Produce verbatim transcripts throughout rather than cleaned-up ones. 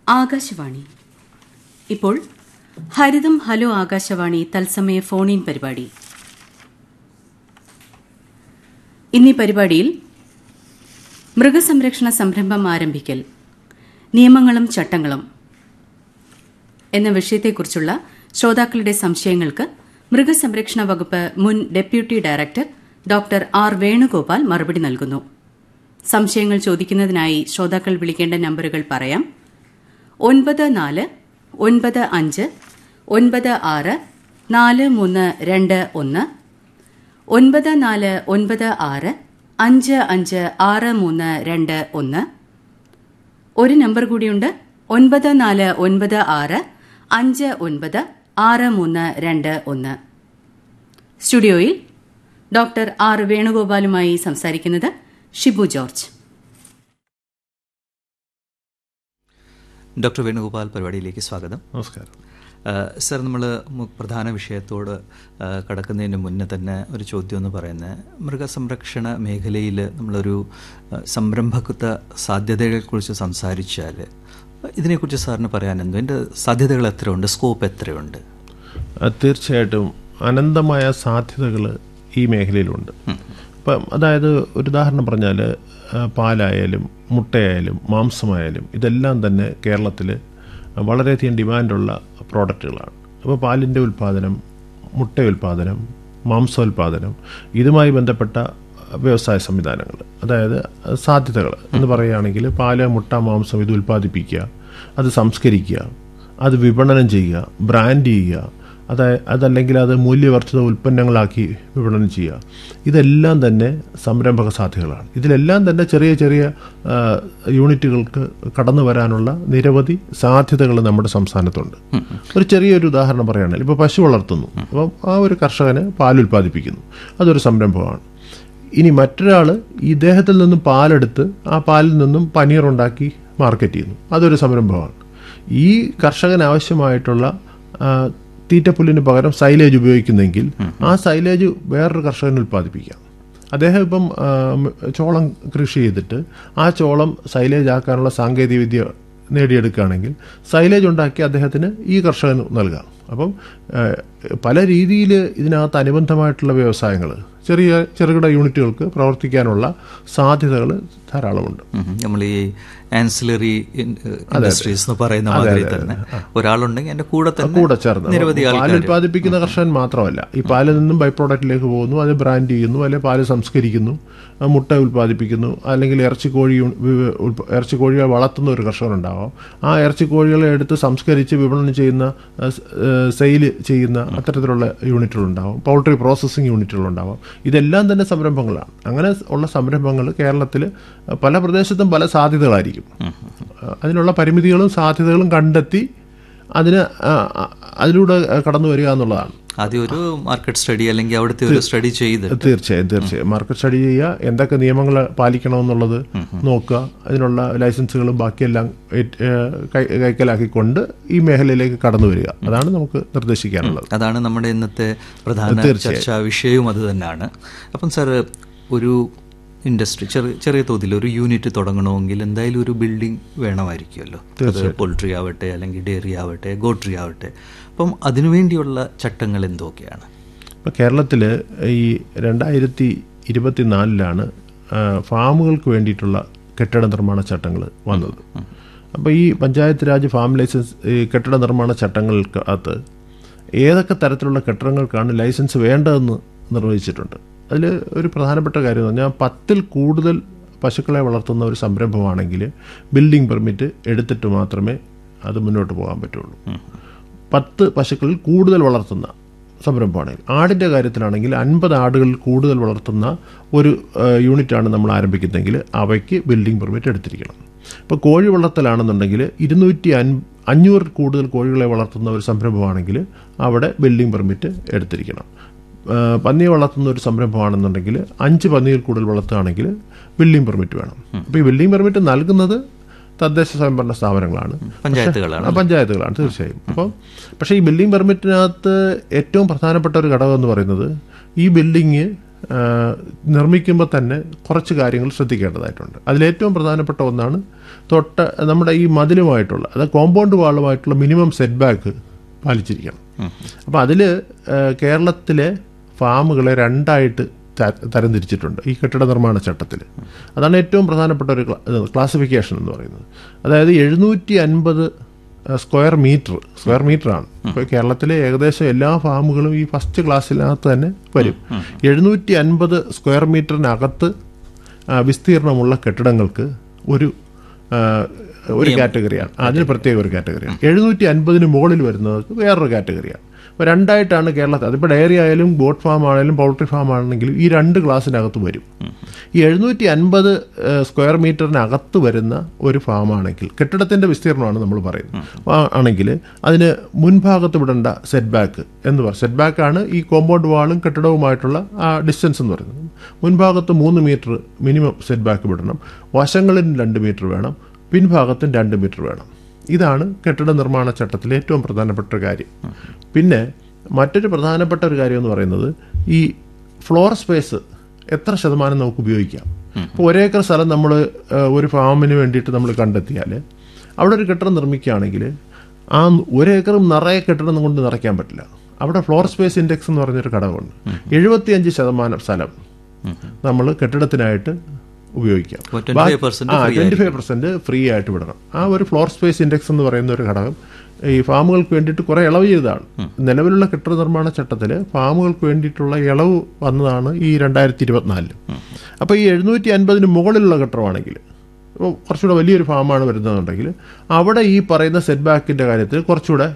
ആകാശവാണി. ഇപ്പോൾ ഹരിതം ഹലോ ആകാശവാണി തത്സമയ ഫോൺ-ഇൻ പരിപാടി. ഇന്നീ പരിപാടിയിൽ മൃഗസംരക്ഷണ സംരംഭം ആരംഭിക്കൽ, നിയമങ്ങളും ചട്ടങ്ങളും എന്ന വിഷയത്തെക്കുറിച്ചുള്ള ശ്രോതാക്കളുടെ സംശയങ്ങൾക്ക് മൃഗസംരക്ഷണ വകുപ്പ് മുൻ deputy director doctor R Venugopal മറുപടി നൽകുന്നു. സംശയങ്ങൾ ചോദിക്കുന്നതിനായി ശ്രോതാക്കൾ വിളിക്കേണ്ട നമ്പറുകൾ പറയാം. ഒൻപത് നാല് ഒൻപത് അഞ്ച് ഒൻപത് ആറ് നാല് മൂന്ന് രണ്ട് ഒന്ന്, ഒൻപത് നാല് ഒൻപത് ആറ് അഞ്ച് അഞ്ച് ആറ് മൂന്ന് രണ്ട് ഒന്ന്. ഒരു നമ്പർ കൂടിയുണ്ട്, ഒൻപത് നാല് ഒൻപത് ആറ് അഞ്ച് ഒൻപത് ആറ് മൂന്ന് രണ്ട് ഒന്ന്. സ്റ്റുഡിയോയിൽ ഡോക്ടർ ആർ വേണുഗോപാലുമായി സംസാരിക്കുന്നത് ഷിബു ജോർജ്. ഡോക്ടർ വേണുഗോപാൽ, പരിപാടിയിലേക്ക് സ്വാഗതം. നമസ്കാരം സർ. നമ്മൾ പ്രധാന വിഷയത്തോട് കടക്കുന്നതിന് മുന്നേ തന്നെ ഒരു ചോദ്യം എന്ന് പറയുന്നത്, മൃഗസംരക്ഷണ മേഖലയിൽ നമ്മളൊരു സംരംഭകത്വ സാധ്യതകളെക്കുറിച്ച് സംസാരിച്ചാൽ ഇതിനെക്കുറിച്ച് സാറിന് പറയാനെന്തോ, അതിൻ്റെ സാധ്യതകൾ എത്രയുണ്ട്, സ്കോപ്പ് എത്രയുണ്ട്? തീർച്ചയായിട്ടും അനന്തമായ സാധ്യതകൾ ഈ മേഖലയിലുണ്ട്. ഇപ്പം അതായത് ഒരു ഉദാഹരണം പറഞ്ഞാൽ, പാലായാലും മുട്ടയായാലും മാംസമായാലും ഇതെല്ലാം തന്നെ കേരളത്തിൽ വളരെയധികം ഡിമാൻഡുള്ള പ്രോഡക്റ്റുകളാണ്. അപ്പോൾ പാലിൻ്റെ ഉൽപ്പാദനം, മുട്ട ഉൽപ്പാദനം, മാംസോൽപാദനം, ഇതുമായി ബന്ധപ്പെട്ട വ്യവസായ സംവിധാനങ്ങൾ, അതായത് സാധ്യതകൾ എന്ന് പറയുകയാണെങ്കിൽ, പാല്, മുട്ട, മാംസം ഇത് ഉൽപ്പാദിപ്പിക്കുക, അത് സംസ്കരിക്കുക, അത് വിപണനം ചെയ്യുക, ബ്രാൻഡ് ചെയ്യുക, അതായത് അതല്ലെങ്കിൽ അത് മൂല്യവർദ്ധിത ഉൽപ്പന്നങ്ങളാക്കി വിപണനം ചെയ്യുക, ഇതെല്ലാം തന്നെ സംരംഭക സാധ്യതകളാണ്. ഇതിലെല്ലാം തന്നെ ചെറിയ ചെറിയ യൂണിറ്റുകൾക്ക് കടന്നു വരാനുള്ള നിരവധി സാധ്യതകൾ നമ്മുടെ സംസ്ഥാനത്തുണ്ട്. ഒരു ചെറിയൊരു ഉദാഹരണം പറയുകയാണെങ്കിൽ, ഇപ്പോൾ പശു വളർത്തുന്നു, അപ്പം ആ ഒരു കർഷകന് പാൽ ഉൽപ്പാദിപ്പിക്കുന്നു, അതൊരു സംരംഭമാണ്. ഇനി മറ്റൊരാൾ ഇദ്ദേഹത്തിൽ നിന്നും പാലെടുത്ത് ആ പാലിൽ നിന്നും പനീറുണ്ടാക്കി മാർക്കറ്റ് ചെയ്യുന്നു, അതൊരു സംരംഭമാണ്. ഈ കർഷകന് ആവശ്യമായിട്ടുള്ള തീറ്റപ്പുല്ലിന് പകരം സൈലേജ് ഉപയോഗിക്കുന്നെങ്കിൽ ആ സൈലേജ് വേറൊരു കർഷകന് ഉൽപ്പാദിപ്പിക്കാം. അദ്ദേഹം ഇപ്പം ചോളം കൃഷി ചെയ്തിട്ട് ആ ചോളം സൈലേജ് ആക്കാനുള്ള സാങ്കേതിക വിദ്യ നേടിയെടുക്കുകയാണെങ്കിൽ സൈലേജ് ഉണ്ടാക്കി അദ്ദേഹത്തിന് ഈ കർഷകന് നൽകാം. അപ്പം പല രീതിയിൽ ഇതിനകത്ത് അനുബന്ധമായിട്ടുള്ള വ്യവസായങ്ങൾ, ചെറിയ ചെറുകിട യൂണിറ്റുകൾക്ക് പ്രവർത്തിക്കാനുള്ള സാധ്യതകൾ ധാരാളമുണ്ട്. നമ്മൾ ഈ ആൻസിലറി ഇൻഡസ്ട്രീസ് എന്ന് പറയുന്ന മാതിരി തന്നെ ഒരാളുണ്ടെങ്കിൽ എൻ്റെ കൂടെ തന്നെ കൂടെ ചേർന്ന് നിരവധി പാൽ ഉൽപ്പാദിപ്പിക്കുന്ന കർഷകൻ മാത്രമല്ല, ഈ പാലിൽ നിന്നും ബൈ പ്രോഡക്റ്റിലേക്ക് പോകുന്നു, അത് ബ്രാൻഡ് ചെയ്യുന്നു, അല്ലെങ്കിൽ പാല് സംസ്കരിക്കുന്നു, മുട്ട ഉൽപ്പാദിപ്പിക്കുന്നു, അല്ലെങ്കിൽ ഇറച്ചിക്കോഴി ഇറച്ചിക്കോഴിയെ വളർത്തുന്ന ഒരു കർഷകനുണ്ടാവാം. ആ ഇറച്ചിക്കോഴികളെ എടുത്ത് സംസ്കരിച്ച് വിപണനം ചെയ്യുന്ന, സെയിൽ ചെയ്യുന്ന അത്തരത്തിലുള്ള യൂണിറ്റുകളുണ്ടാവും, പൗൾട്രി പ്രോസസ്സിംഗ് യൂണിറ്റുകളുണ്ടാവാം. ഇതെല്ലാം തന്നെ സംരംഭങ്ങളാണ്. അങ്ങനെ ഉള്ള സംരംഭങ്ങൾ കേരളത്തിൽ പല പ്രദേശത്തും പല സാധ്യതകളായിരിക്കും. അതിനുള്ള പരിമിതികളും സാധ്യതകളും കണ്ടെത്തി അതിന് അതിലൂടെ കടന്നു വരിക എന്നുള്ളതാണ്. ആദ്യം ഒരു മാർക്കറ്റ് സ്റ്റഡി അല്ലെങ്കിൽ അവിടുത്തെ ഒരു സ്റ്റഡി ചെയ്ത് തീർച്ചയായും തീർച്ചയായും മാർക്കറ്റ് സ്റ്റഡി ചെയ്യുക, എന്തൊക്കെ നിയമങ്ങൾ പാലിക്കണമെന്നുള്ളത് നോക്കുക, അതിനുള്ള ലൈസൻസുകളും ബാക്കിയെല്ലാം കൈക്കലാക്കിക്കൊണ്ട് ഈ മേഖലയിലേക്ക് കടന്നു വരിക. അതാണ് നമുക്ക് നിർദ്ദേശിക്കാനുള്ളത്. അതാണ് നമ്മുടെ ഇന്നത്തെ പ്രധാന ചർച്ചാ വിഷയവും അത് തന്നെയാണ്. അപ്പം സാർ, ഒരു ഇൻഡസ്ട്രി ചെറിയ ചെറിയ തോതിൽ ഒരു യൂണിറ്റ് തുടങ്ങണമെങ്കിൽ എന്തായാലും ഒരു ബിൽഡിംഗ് വേണമായിരിക്കുമല്ലോ. അത് പോൾട്രി ആവട്ടെ, അല്ലെങ്കിൽ ഡയറി ആവട്ടെ, ഗോട്രി ആവട്ടെ. അപ്പം അതിനുവേണ്ടിയുള്ള ചട്ടങ്ങൾ എന്തൊക്കെയാണ്? ഇപ്പം കേരളത്തിൽ ഈ രണ്ടായിരത്തി ഇരുപത്തി നാലിലാണ് ഫാമുകൾക്ക് വേണ്ടിയിട്ടുള്ള കെട്ടിട നിർമ്മാണ ചട്ടങ്ങൾ വന്നത്. അപ്പോൾ ഈ പഞ്ചായത്ത് രാജ് ഫാം ലൈസൻസ് ഈ കെട്ടിട നിർമ്മാണ ചട്ടങ്ങൾക്കകത്ത് ഏതൊക്കെ തരത്തിലുള്ള കെട്ടിടങ്ങൾക്കാണ് ലൈസൻസ് വേണ്ടതെന്ന് നിർവചിച്ചിട്ടുണ്ട്. അതിൽ ഒരു പ്രധാനപ്പെട്ട കാര്യം എന്ന് പറഞ്ഞാൽ, പത്തിൽ കൂടുതൽ പശുക്കളെ വളർത്തുന്ന ഒരു സംരംഭമാണെങ്കിൽ ബിൽഡിംഗ് പെർമിറ്റ് എടുത്തിട്ട് മാത്രമേ അത് മുന്നോട്ട് പോകാൻ പറ്റുള്ളൂ. പത്ത് പശുക്കളിൽ കൂടുതൽ വളർത്തുന്ന സംരംഭമാണെങ്കിൽ, ആടിൻ്റെ കാര്യത്തിലാണെങ്കിൽ അൻപത് ആടുകളിൽ കൂടുതൽ വളർത്തുന്ന ഒരു യൂണിറ്റാണ് നമ്മൾ ആരംഭിക്കുന്നതെങ്കിൽ അവയ്ക്ക് ബിൽഡിംഗ് പെർമിറ്റ് എടുത്തിരിക്കണം. ഇപ്പോൾ കോഴി വളർത്തലാണെന്നുണ്ടെങ്കിൽ ഇരുന്നൂറ്റി അൻ അഞ്ഞൂറിൽ കൂടുതൽ കോഴികളെ വളർത്തുന്ന ഒരു സംരംഭമാണെങ്കിൽ അവിടെ ബിൽഡിംഗ് പെർമിറ്റ് എടുത്തിരിക്കണം. പന്നി വളർത്തുന്ന ഒരു സംരംഭമാണെന്നുണ്ടെങ്കിൽ അഞ്ച് പന്നിയിൽ കൂടുതൽ വളർത്തുകയാണെങ്കിൽ ബിൽഡിംഗ് പെർമിറ്റ് വേണം. അപ്പോൾ ഈ ബിൽഡിംഗ് പെർമിറ്റ് നൽകുന്നത് തദ്ദേശ സ്വയംഭരണ സ്ഥാപനങ്ങളാണ്, പഞ്ചായത്തുകളാണ് പഞ്ചായത്തുകളാണ് തീർച്ചയായും. അപ്പം പക്ഷേ ഈ ബിൽഡിംഗ് പെർമിറ്റിനകത്ത് ഏറ്റവും പ്രധാനപ്പെട്ട ഒരു ഘടകം എന്ന് പറയുന്നത്, ഈ ബിൽഡിങ് നിർമ്മിക്കുമ്പോൾ തന്നെ കുറച്ച് കാര്യങ്ങൾ ശ്രദ്ധിക്കേണ്ടതായിട്ടുണ്ട്. അതിലേറ്റവും പ്രധാനപ്പെട്ട ഒന്നാണ് തൊട്ട് നമ്മുടെ ഈ മതിലുമായിട്ടുള്ള അതായത് കോമ്പൗണ്ട് വാളുമായിട്ടുള്ള മിനിമം സെറ്റ് ബാക്ക് പാലിച്ചിരിക്കണം. അപ്പോൾ അതിൽ കേരളത്തിലെ ഫാമുകളെ രണ്ടായിട്ട് തരംതിരിച്ചിട്ടുണ്ട് ഈ കെട്ടിട നിർമ്മാണ ചട്ടത്തിൽ. അതാണ് ഏറ്റവും പ്രധാനപ്പെട്ട ഒരു ക്ലാസിഫിക്കേഷൻ എന്ന് പറയുന്നത്. അതായത് എഴുന്നൂറ്റി അൻപത് സ്ക്വയർ മീറ്റർ സ്ക്വയർ മീറ്ററാണ്. ഇപ്പോൾ കേരളത്തിലെ ഏകദേശം എല്ലാ ഫാമുകളും ഈ ഫസ്റ്റ് ക്ലാസ്സിനകത്ത് തന്നെ വരും. എഴുന്നൂറ്റി അൻപത് സ്ക്വയർ മീറ്ററിനകത്ത് വിസ്തീർണമുള്ള കെട്ടിടങ്ങൾക്ക് ഒരു ഒരു കാറ്റഗറിയാണ്, അതിന് പ്രത്യേക ഒരു കാറ്റഗറിയാണ്. എഴുന്നൂറ്റി അൻപതിന് മുകളിൽ വരുന്നവർക്ക് വേറൊരു കാറ്റഗറിയാണ്. അപ്പോൾ രണ്ടായിട്ടാണ് കേരളത്തിൽ. അതിപ്പോൾ ഡയറി ആയാലും ബോട്ട് ഫാം ആണെങ്കിലും പൗൾട്രി ഫാം ആണെങ്കിലും ഈ രണ്ട് ക്ലാസ്സിനകത്ത് വരും. ഈ എഴുന്നൂറ്റി അൻപത് സ്ക്വയർ മീറ്ററിനകത്ത് വരുന്ന ഒരു ഫാമാണെങ്കിൽ കെട്ടിടത്തിൻ്റെ വിസ്തീർണമാണ് നമ്മൾ പറയുന്നത് ആണെങ്കിൽ അതിന് മുൻഭാഗത്ത് വിടേണ്ട സെറ്റ് ബാക്ക് എന്ന് പറയും. സെറ്റ് ബാക്കാണ് ഈ കോമ്പൗണ്ട് വാളും കെട്ടിടവുമായിട്ടുള്ള ആ ഡിസ്റ്റൻസ് എന്ന് പറയുന്നത്. മുൻഭാഗത്ത് മൂന്ന് മീറ്റർ മിനിമം സെറ്റ് ബാക്ക് വിടണം, വശങ്ങളിൽ രണ്ട് മീറ്റർ വേണം, പിൻഭാഗത്തും രണ്ട് മീറ്റർ വേണം. ഇതാണ് കെട്ടിട നിർമ്മാണ ചട്ടത്തിലെ ഏറ്റവും പ്രധാനപ്പെട്ട ഒരു കാര്യം. പിന്നെ മറ്റൊരു പ്രധാനപ്പെട്ട ഒരു കാര്യം എന്ന് പറയുന്നത് ഈ ഫ്ലോർ സ്പേസ് എത്ര ശതമാനം നമുക്ക് ഉപയോഗിക്കാം. ഇപ്പോൾ ഒരേക്കർ സ്ഥലം നമ്മൾ ഒരു ഫാമിന് വേണ്ടിയിട്ട് നമ്മൾ കണ്ടെത്തിയാൽ അവിടെ ഒരു കെട്ടിടം നിർമ്മിക്കുകയാണെങ്കിൽ ആ ഒരേക്കറും നിറയെ കെട്ടിടം കൊണ്ട് നിറയ്ക്കാൻ പറ്റില്ല. അവിടെ ഫ്ലോർ സ്പേസ് ഇൻഡെക്സ് എന്ന് പറഞ്ഞൊരു ഘടകമുണ്ട്. എഴുപത്തിയഞ്ച് ശതമാനം സ്ഥലം നമ്മൾ കെട്ടിടത്തിനായിട്ട് ഉപയോഗിക്കാം. ആ ട്വൻറ്റി ഫൈവ് പെർസെൻറ്റ് ഫ്രീ ആയിട്ട് വിടണം. ആ ഒരു ഫ്ലോർ സ്പേസ് ഇൻഡെക്സ് എന്ന് പറയുന്ന ഒരു ഘടകം ഈ ഫാമുകൾക്ക് വേണ്ടിയിട്ട് കുറേ ഇളവ് ചെയ്തതാണ്. നിലവിലുള്ള കെട്ടിട നിർമ്മാണ ചട്ടത്തിൽ ഫാമുകൾക്ക് വേണ്ടിയിട്ടുള്ള ഇളവ് വന്നതാണ് ഈ രണ്ടായിരത്തി ഇരുപത്തിനാലില്. അപ്പോൾ ഈ എഴുന്നൂറ്റി അൻപതിന് മുകളിലുള്ള കെട്ടിടമാണെങ്കിൽ, ഇപ്പോൾ കുറച്ചുകൂടെ വലിയൊരു ഫാമാണ് വരുന്നതെന്നുണ്ടെങ്കിൽ അവിടെ ഈ പറയുന്ന സെറ്റ് ബാക്കിൻ്റെ കാര്യത്തിൽ കുറച്ചുകൂടെ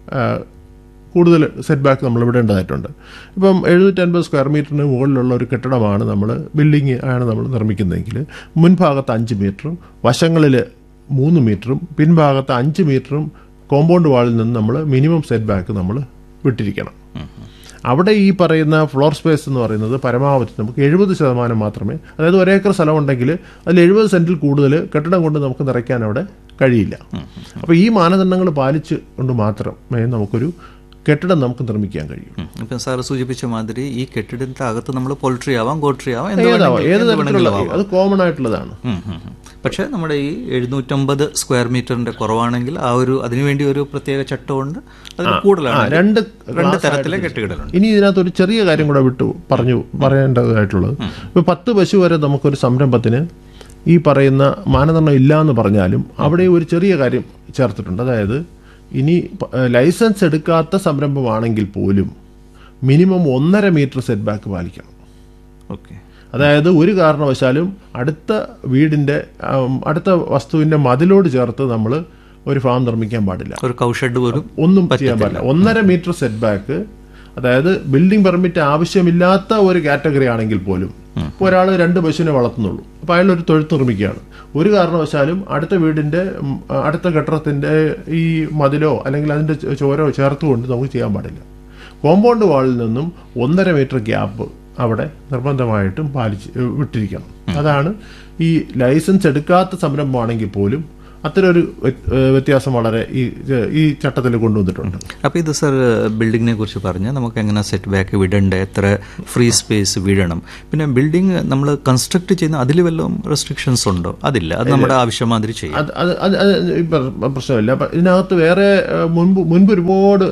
കൂടുതൽ സെറ്റ് ബാക്ക് നമ്മൾ വിടേണ്ടതായിട്ടുണ്ട്. ഇപ്പം എഴുന്നൂറ്റി അൻപത് സ്ക്വയർ മീറ്ററിന് മുകളിലുള്ള ഒരു കെട്ടിടമാണ് നമ്മൾ ബിൽഡിങ് ആണ് നമ്മൾ നിർമ്മിക്കുന്നതെങ്കിൽ മുൻഭാഗത്ത് അഞ്ച് മീറ്ററും വശങ്ങളിൽ മൂന്ന് മീറ്ററും പിൻഭാഗത്ത് അഞ്ച് മീറ്ററും കോമ്പൗണ്ട് വാളിൽ നിന്ന് നമ്മൾ മിനിമം സെറ്റ് ബാക്ക് നമ്മൾ വിട്ടിരിക്കണം. അവിടെ ഈ പറയുന്ന ഫ്ലോർ സ്പേസ് എന്ന് പറയുന്നത് പരമാവധി നമുക്ക് എഴുപത് ശതമാനം മാത്രമേ, അതായത് ഒരേക്കർ സ്ഥലമുണ്ടെങ്കിൽ അതിൽ എഴുപത് സെൻറ്റിൽ കൂടുതൽ കെട്ടിടം കൊണ്ട് നമുക്ക് നിറയ്ക്കാൻ അവിടെ കഴിയില്ല. അപ്പോൾ ഈ മാനദണ്ഡങ്ങൾ പാലിച്ച് കൊണ്ട് മാത്രമേ നമുക്കൊരു കെട്ടിടം നമുക്ക് നിർമ്മിക്കാൻ കഴിയും. ഇപ്പം സാറ് സൂചിപ്പിച്ച മാതിരി ഈ കെട്ടിടത്തിന്റെ അകത്ത് നമ്മൾ പോൾട്രി ആവാം, ഗോട്രി ആവാം, ഏത് തരത്തിലുള്ള അത് കോമൺ ആയിട്ടുള്ളതാണ്. പക്ഷേ നമ്മുടെ ഈ എഴുന്നൂറ്റമ്പത് സ്ക്വയർ മീറ്ററിന്റെ കുറവാണെങ്കിൽ ആ ഒരു അതിനുവേണ്ടി ഒരു പ്രത്യേക ചട്ടമുണ്ട്. അതിന് കൂടുതലാണ് രണ്ട് രണ്ട് തരത്തിലെ കെട്ടുകടലുണ്ട്. ഇനി ഇതിനകത്ത് ഒരു ചെറിയ കാര്യം കൂടെ വിട്ടു പറഞ്ഞു പറയേണ്ടതായിട്ടുള്ളത്, ഇപ്പോൾ പത്ത് പശു വരെ നമുക്കൊരു സംരംഭത്തിന് ഈ പറയുന്ന മാനദണ്ഡം ഇല്ല എന്ന് പറഞ്ഞാലും അവിടെ ഒരു ചെറിയ കാര്യം ചേർത്തിട്ടുണ്ട്. അതായത് ഇനി ലൈസൻസ് എടുക്കാത്ത സംരംഭമാണെങ്കിൽ പോലും മിനിമം ഒന്നര മീറ്റർ സെറ്റ് ബാക്ക് പാലിക്കണം. ഓക്കെ. അതായത് ഒരു കാരണവശാലും അടുത്ത വീടിൻ്റെ അടുത്ത വസ്തുവിൻ്റെ മതിലോട് ചേർത്ത് നമ്മൾ ഒരു ഫാം നിർമ്മിക്കാൻ പാടില്ല. ഒരു കൗഷെഡ് പോലും ഒന്നും ചെയ്യാൻ പാടില്ല. ഒന്നര മീറ്റർ സെറ്റ് ബാക്ക്, അതായത് ബിൽഡിംഗ് പെർമിറ്റ് ആവശ്യമില്ലാത്ത ഒരു കാറ്റഗറി ആണെങ്കിൽ പോലും ഇപ്പോൾ ഒരാൾ രണ്ട് പശുവിനെ വളർത്തുന്നുള്ളൂ, അപ്പോൾ അയാൾ ഒരു തൊഴുത്ത് നിർമ്മിക്കുകയാണ്. ഒരു കാരണവശാലും അടുത്ത വീടിൻ്റെ അടുത്ത കെട്ടിടത്തിൻ്റെ ഈ മതിലോ അല്ലെങ്കിൽ അതിൻ്റെ ചോരോ ചേർത്തുകൊണ്ട് നമുക്ക് ചെയ്യാൻ പാടില്ല. കോമ്പൗണ്ട് വാളിൽ നിന്നും ഒന്നര മീറ്റർ ഗ്യാപ്പ് അവിടെ നിർബന്ധമായിട്ടും പാലിച്ച് വിട്ടിരിക്കണം. അതാണ് ഈ ലൈസൻസ് എടുക്കാത്ത സംരംഭമാണെങ്കിൽ പോലും അത്തരൊരു വ്യത്യാസം വളരെ ഈ ഈ ചട്ടത്തിൽ കൊണ്ടുവന്നിട്ടുണ്ട്. അപ്പോൾ ഇത് സർ ബിൽഡിങ്ങിനെ കുറിച്ച് പറഞ്ഞാൽ നമുക്ക് എങ്ങനെ സെറ്റ് ബാക്ക് വിടേണ്ടത്, എത്ര ഫ്രീ സ്പേസ് വിടണം, പിന്നെ ബിൽഡിംഗ് നമ്മൾ കൺസ്ട്രക്ട് ചെയ്യുന്ന അതിൽ വല്ലതും റെസ്ട്രിക്ഷൻസ് ഉണ്ടോ? അതില്ല, അത് നമ്മുടെ ആവശ്യം മാതിരി ചെയ്യും. അത് അത് അത് പ്രശ്നമില്ല. അപ്പം ഇതിനകത്ത് വേറെ മുൻപ് മുൻപ് ഒരുപാട്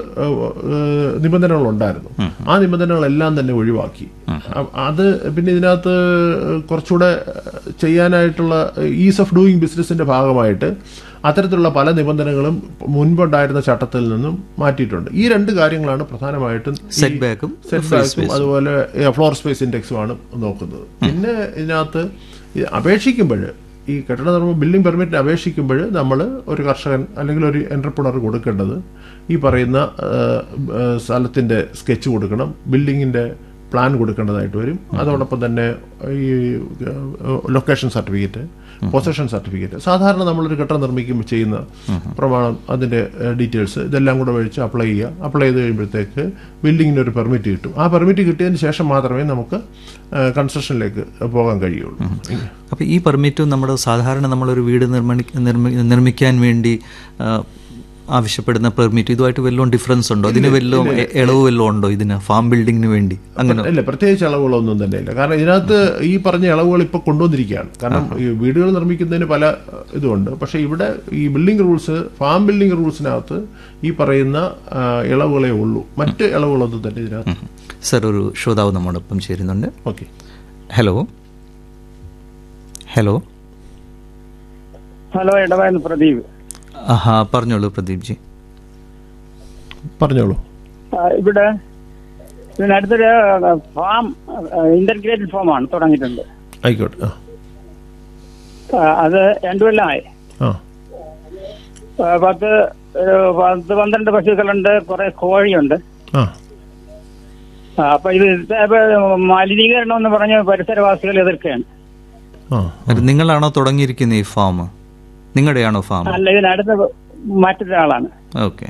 നിബന്ധനകളുണ്ടായിരുന്നു. ആ നിബന്ധനകളെല്ലാം തന്നെ ഒഴിവാക്കി. അത് പിന്നെ ഇതിനകത്ത് കുറച്ചുകൂടെ ചെയ്യാനായിട്ടുള്ള ഈസ് ഓഫ് ഡൂയിങ് ബിസിനസിന്റെ ഭാഗമായിട്ട് അത്തരത്തിലുള്ള പല നിബന്ധനകളും മുൻപുണ്ടായിരുന്ന ചട്ടത്തിൽ നിന്നും മാറ്റിയിട്ടുണ്ട്. ഈ രണ്ട് കാര്യങ്ങളാണ് പ്രധാനമായിട്ടും സെറ്റ് ബാക്കും സെറ്റ് ബാക്കും അതുപോലെ ഫ്ലോർ സ്പേസ് ഇൻഡെക്സുമാണ് നോക്കുന്നത്. പിന്നെ ഇതിനകത്ത് അപേക്ഷിക്കുമ്പോൾ ഈ കെട്ടിട നിർമ്മാണം ബിൽഡിംഗ് പെർമിറ്റിന് അപേക്ഷിക്കുമ്പോൾ നമ്മൾ ഒരു കർഷകൻ അല്ലെങ്കിൽ ഒരു എന്റർപ്രണർ കൊടുക്കേണ്ടത് ഈ പറയുന്ന സ്ഥലത്തിൻ്റെ സ്കെച്ച് കൊടുക്കണം, ബിൽഡിങ്ങിൻ്റെ പ്ലാൻ കൊടുക്കേണ്ടതായിട്ട് വരും. അതോടൊപ്പം തന്നെ ഈ ലൊക്കേഷൻ സർട്ടിഫിക്കറ്റ്, പൊസഷൻ സർട്ടിഫിക്കറ്റ്, സാധാരണ നമ്മളൊരു കെട്ടിടം നിർമ്മിക്കുമ്പോൾ ചെയ്യുന്ന പ്രമാണം, അതിൻ്റെ ഡീറ്റെയിൽസ് ഇതെല്ലാം കൂടെ വെച്ച് അപ്ലൈ ചെയ്യുക. അപ്ലൈ ചെയ്ത് കഴിയുമ്പോഴത്തേക്ക് ബിൽഡിങ്ങിന് ഒരു പെർമിറ്റ് കിട്ടും. ആ പെർമിറ്റ് കിട്ടിയതിന് ശേഷം മാത്രമേ നമുക്ക് കൺസ്ട്രക്ഷനിലേക്ക് പോകാൻ കഴിയുള്ളൂ. അപ്പോൾ ഈ പെർമിറ്റും നമ്മുടെ സാധാരണ നമ്മളൊരു വീട് നിർമ്മി നിർമ്മിക്കാൻ വേണ്ടി ആവശ്യപ്പെടുന്ന പെർമിറ്റ് ഇതുമായിട്ട് വല്ലതും ഡിഫറൻസ് ഉണ്ടോ? അതിന് വല്ലതും ഇളവ് വല്ലതും ഉണ്ടോ ഇതിന് ഫാം ബിൽഡിങ്ങിന് വേണ്ടി? അങ്ങനെ ഇല്ല, പ്രത്യേകിച്ച് ഇളവുകളൊന്നും തന്നെ ഇല്ല. കാരണം ഇതിനകത്ത് ഈ പറഞ്ഞ ഇളവുകൾ ഇപ്പോൾ കൊണ്ടുവന്നിരിക്കുകയാണ്. കാരണം ഈ വീടുകൾ നിർമ്മിക്കുന്നതിന് പല ഇതുണ്ട്. പക്ഷേ ഇവിടെ ഈ ബിൽഡിംഗ് റൂൾസ്, ഫാം ബിൽഡിംഗ് റൂൾസിനകത്ത് ഈ പറയുന്ന ഇളവുകളേ ഉള്ളൂ, മറ്റ് ഇളവുകളൊന്നും തന്നെ ഇതിനകത്ത്. സർ, ഒരു ശ്രോതാവ് നമ്മോടൊപ്പം ചേരുന്നുണ്ട്. Okay, hello hello hello ഇടവായെന്ന് Pradeep. ആഹാ, പറഞ്ഞോളൂ പ്രദീപ് ജി. പറഞ്ഞോളൂ. ഇവിടെ ഇതിനടുത്തൊരു ഫാം, ഇന്റർഗ്രേറ്റഡ് ഫാമാണ് തുടങ്ങിയിട്ടുണ്ട്. ആയിക്കോട്ടെ. അത് രണ്ടു കൊല്ലമായി. പത്ത് പത്ത് പന്ത്രണ്ട് പശുക്കളുണ്ട്, കുറെ കോഴിയുണ്ട്. അപ്പൊ ഇത് മലിനീകരണം എന്ന് പറഞ്ഞ് പരിസരവാസികൾ എതിർക്കുകയാണ്. നിങ്ങളാണോ തുടങ്ങിയിരിക്കുന്ന ഈ ഫാം? നിങ്ങളുടെയാണോ ഫാം? അല്ല, ഇതിനടുത്ത് മറ്റൊരാളാണ്. ഓക്കെ.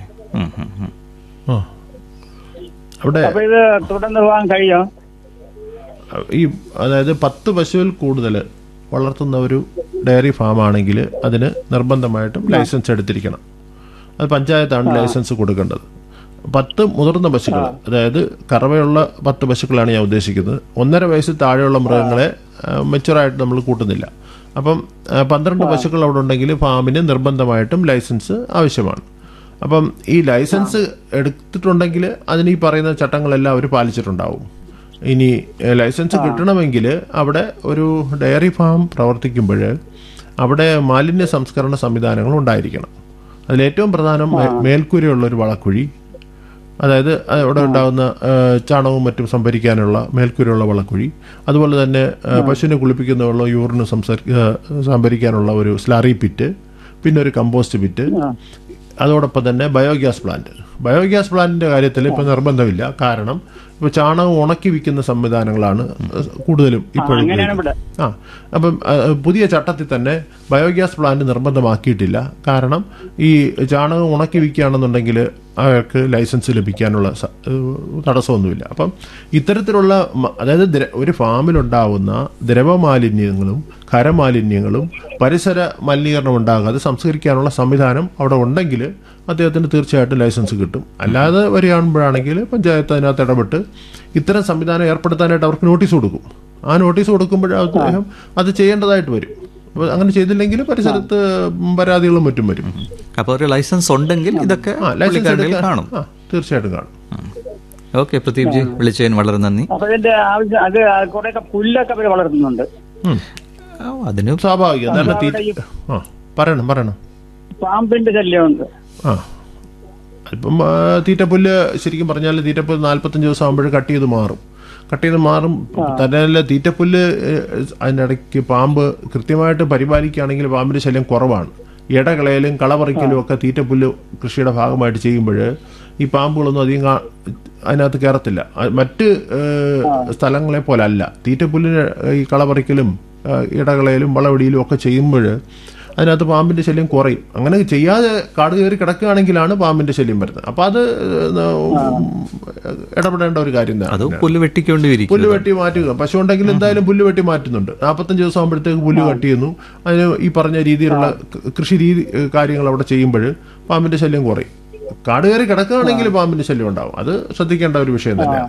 അപ്പൊ ഇത് തുടർന്ന് പോകാൻ കഴിയോ? ഈ അതായത് പത്ത് പശുവിൽ കൂടുതൽ വളർത്തുന്ന ഒരു ഡയറി ഫാം ആണെങ്കിൽ അതിന് നിർബന്ധമായിട്ടും ലൈസൻസ് എടുത്തിരിക്കണം. അത് പഞ്ചായത്താണ് ലൈസൻസ് കൊടുക്കേണ്ടത്. പത്ത് മുതിർന്ന പശുക്കൾ, അതായത് കറവയുള്ള പത്ത് പശുക്കളാണ് ഞാൻ ഉദ്ദേശിക്കുന്നത്. ഒന്നര വയസ്സിൽ താഴെയുള്ള മൃഗങ്ങളെ മെച്ചുറായിട്ട് നമ്മൾ കൂട്ടുന്നില്ല. അപ്പം പന്ത്രണ്ട് പശുക്കൾ അവിടെ ഉണ്ടെങ്കിൽ ഫാമിന് നിർബന്ധമായിട്ടും ലൈസൻസ് ആവശ്യമാണ്. അപ്പം ഈ ലൈസൻസ് എടുത്തിട്ടുണ്ടെങ്കിൽ അതിന് ഈ പറയുന്ന ചട്ടങ്ങളെല്ലാം അവർ പാലിച്ചിട്ടുണ്ടാവും. ഇനി ലൈസൻസ് കിട്ടണമെങ്കിൽ അവിടെ ഒരു ഡയറി ഫാം പ്രവർത്തിക്കുമ്പോൾ അവിടെ മാലിന്യ സംസ്കരണ സംവിധാനങ്ങൾ ഉണ്ടായിരിക്കണം. അതിലേറ്റവും പ്രധാനം മേൽക്കൂരയുള്ളൊരു വളക്കുഴി, അതായത് അവിടെ ഉണ്ടാകുന്ന ചാണകവും മറ്റും സംഭരിക്കാനുള്ള മേൽക്കൂരയുള്ള വളക്കുഴി, അതുപോലെ തന്നെ പശുവിനെ കുളിപ്പിക്കുന്ന വെള്ളം യൂറിന് സംഭരിക്കാനുള്ള ഒരു സ്ലറി പിറ്റ്, പിന്നെ ഒരു കമ്പോസ്റ്റ് പിറ്റ്, അതോടൊപ്പം തന്നെ ബയോഗ്യാസ് പ്ലാന്റ്. ബയോഗ്യാസ് പ്ലാന്റിന്റെ കാര്യത്തിൽ ഇപ്പം നിർബന്ധമില്ല. കാരണം ഇപ്പോൾ ചാണകം ഉണക്കി വിൽക്കുന്ന സംവിധാനങ്ങളാണ് കൂടുതലും ഇപ്പോഴും. ആ അപ്പം പുതിയ ചട്ടത്തിൽ തന്നെ ബയോഗ്യാസ് പ്ലാന്റ് നിർബന്ധമാക്കിയിട്ടില്ല. കാരണം ഈ ചാണകം ഉണക്കി വിൽക്കുകയാണെന്നുണ്ടെങ്കിൽ അയാൾക്ക് ലൈസൻസ് ലഭിക്കാനുള്ള തടസ്സമൊന്നുമില്ല. അപ്പം ഇത്തരത്തിലുള്ള, അതായത് ഒരു ഫാമിലുണ്ടാവുന്ന ദ്രവമാലിന്യങ്ങളും ഖരമാലിന്യങ്ങളും പരിസര മലിനീകരണം ഉണ്ടാകാതെ സംസ്കരിക്കാനുള്ള സംവിധാനം അവിടെ ഉണ്ടെങ്കിൽ അദ്ദേഹത്തിന് തീർച്ചയായിട്ടും ലൈസൻസ് കിട്ടും. അല്ലാതെ വരികയാകുമ്പോഴാണെങ്കിൽ പഞ്ചായത്ത് അതിനകത്ത് ഇടപെട്ട് ഇത്തരം സംവിധാനം ഏർപ്പെടുത്താനായിട്ട് അവർക്ക് നോട്ടീസ് കൊടുക്കും. ആ നോട്ടീസ് കൊടുക്കുമ്പോൾ അദ്ദേഹം അത് ചെയ്യേണ്ടതായിട്ട് വരും. അപ്പോൾ അങ്ങനെ ചെയ്തില്ലെങ്കിൽ പരിസരത്ത് പരാതികളും മറ്റും വരും. അപ്പോൾ ഒരു ലൈസൻസ് ഉണ്ടെങ്കിൽ ഇതൊക്കെ കാണും, തീർച്ചയായിട്ടും കാണും. ഓക്കെ പ്രദീപ് ജി, വിളിച്ചതിന് വളരെ നന്ദി. അപ്പൊ ഇതിന്റെ ആവശ്യം അത് കുറെ പുല്ലൊക്കെ അവർ വളർത്തുന്നുണ്ട്. അതിന് സ്വാഭാവികം. പറയണം പറയണം പാമ്പിന്റെ ശല്യമുണ്ട്. ആ ഇപ്പം തീറ്റപ്പുല്ല് ശരിക്കും പറഞ്ഞാൽ തീറ്റപ്പുല്ല് നാൽപ്പത്തഞ്ച് ദിവസം ആകുമ്പോഴും കട്ട് ചെയ്ത് മാറും. കട്ട് ചെയ്ത് മാറും തന്നെ. തീറ്റപ്പുല്ല് അതിനിടയ്ക്ക് പാമ്പ് കൃത്യമായിട്ട് പരിപാലിക്കുകയാണെങ്കിൽ പാമ്പിന്റെ ശല്യം കുറവാണ്. ഇടകളയിലും കളപറിക്കലും ഒക്കെ തീറ്റപ്പുല്ല് കൃഷിയുടെ ഭാഗമായിട്ട് ചെയ്യുമ്പോൾ ഈ പാമ്പുകളൊന്നും അധികം അതിനകത്ത് കയറത്തില്ല. മറ്റ് സ്ഥലങ്ങളെ പോലെ അല്ല. തീറ്റപ്പുല്ലിന് ഈ കളപറിക്കലും ഇടകളയിലും വളവടിയിലും ഒക്കെ ചെയ്യുമ്പോൾ അതിനകത്ത് പാമ്പിന്റെ ശല്യം കുറയും. അങ്ങനെ ചെയ്യാതെ കാട് കയറി കിടക്കുകയാണെങ്കിലാണ് പാമ്പിന്റെ ശല്യം വരുന്നത്. അപ്പൊ അത് ഇടപെടേണ്ട ഒരു കാര്യം തന്നെ. പുല്ല് വെട്ടിക്കൊണ്ട് പുല്ല് വെട്ടി മാറ്റുക. പശു ഉണ്ടെങ്കിൽ എന്തായാലും പുല്ല് വെട്ടി മാറ്റുന്നുണ്ട്. നാൽപ്പത്തഞ്ച് ദിവസം ആകുമ്പോഴത്തേക്ക് പുല്ല് കട്ട് ചെയ്യുന്നു. അതിന് ഈ പറഞ്ഞ രീതിയിലുള്ള കൃഷി രീതി കാര്യങ്ങൾ അവിടെ ചെയ്യുമ്പോൾ പാമ്പിന്റെ ശല്യം കുറയും. കാട് കയറി കിടക്കുകയാണെങ്കിൽ പാമ്പിന്റെ ശല്യം ഉണ്ടാവും. അത് ശ്രദ്ധിക്കേണ്ട ഒരു വിഷയം തന്നെയാണ്.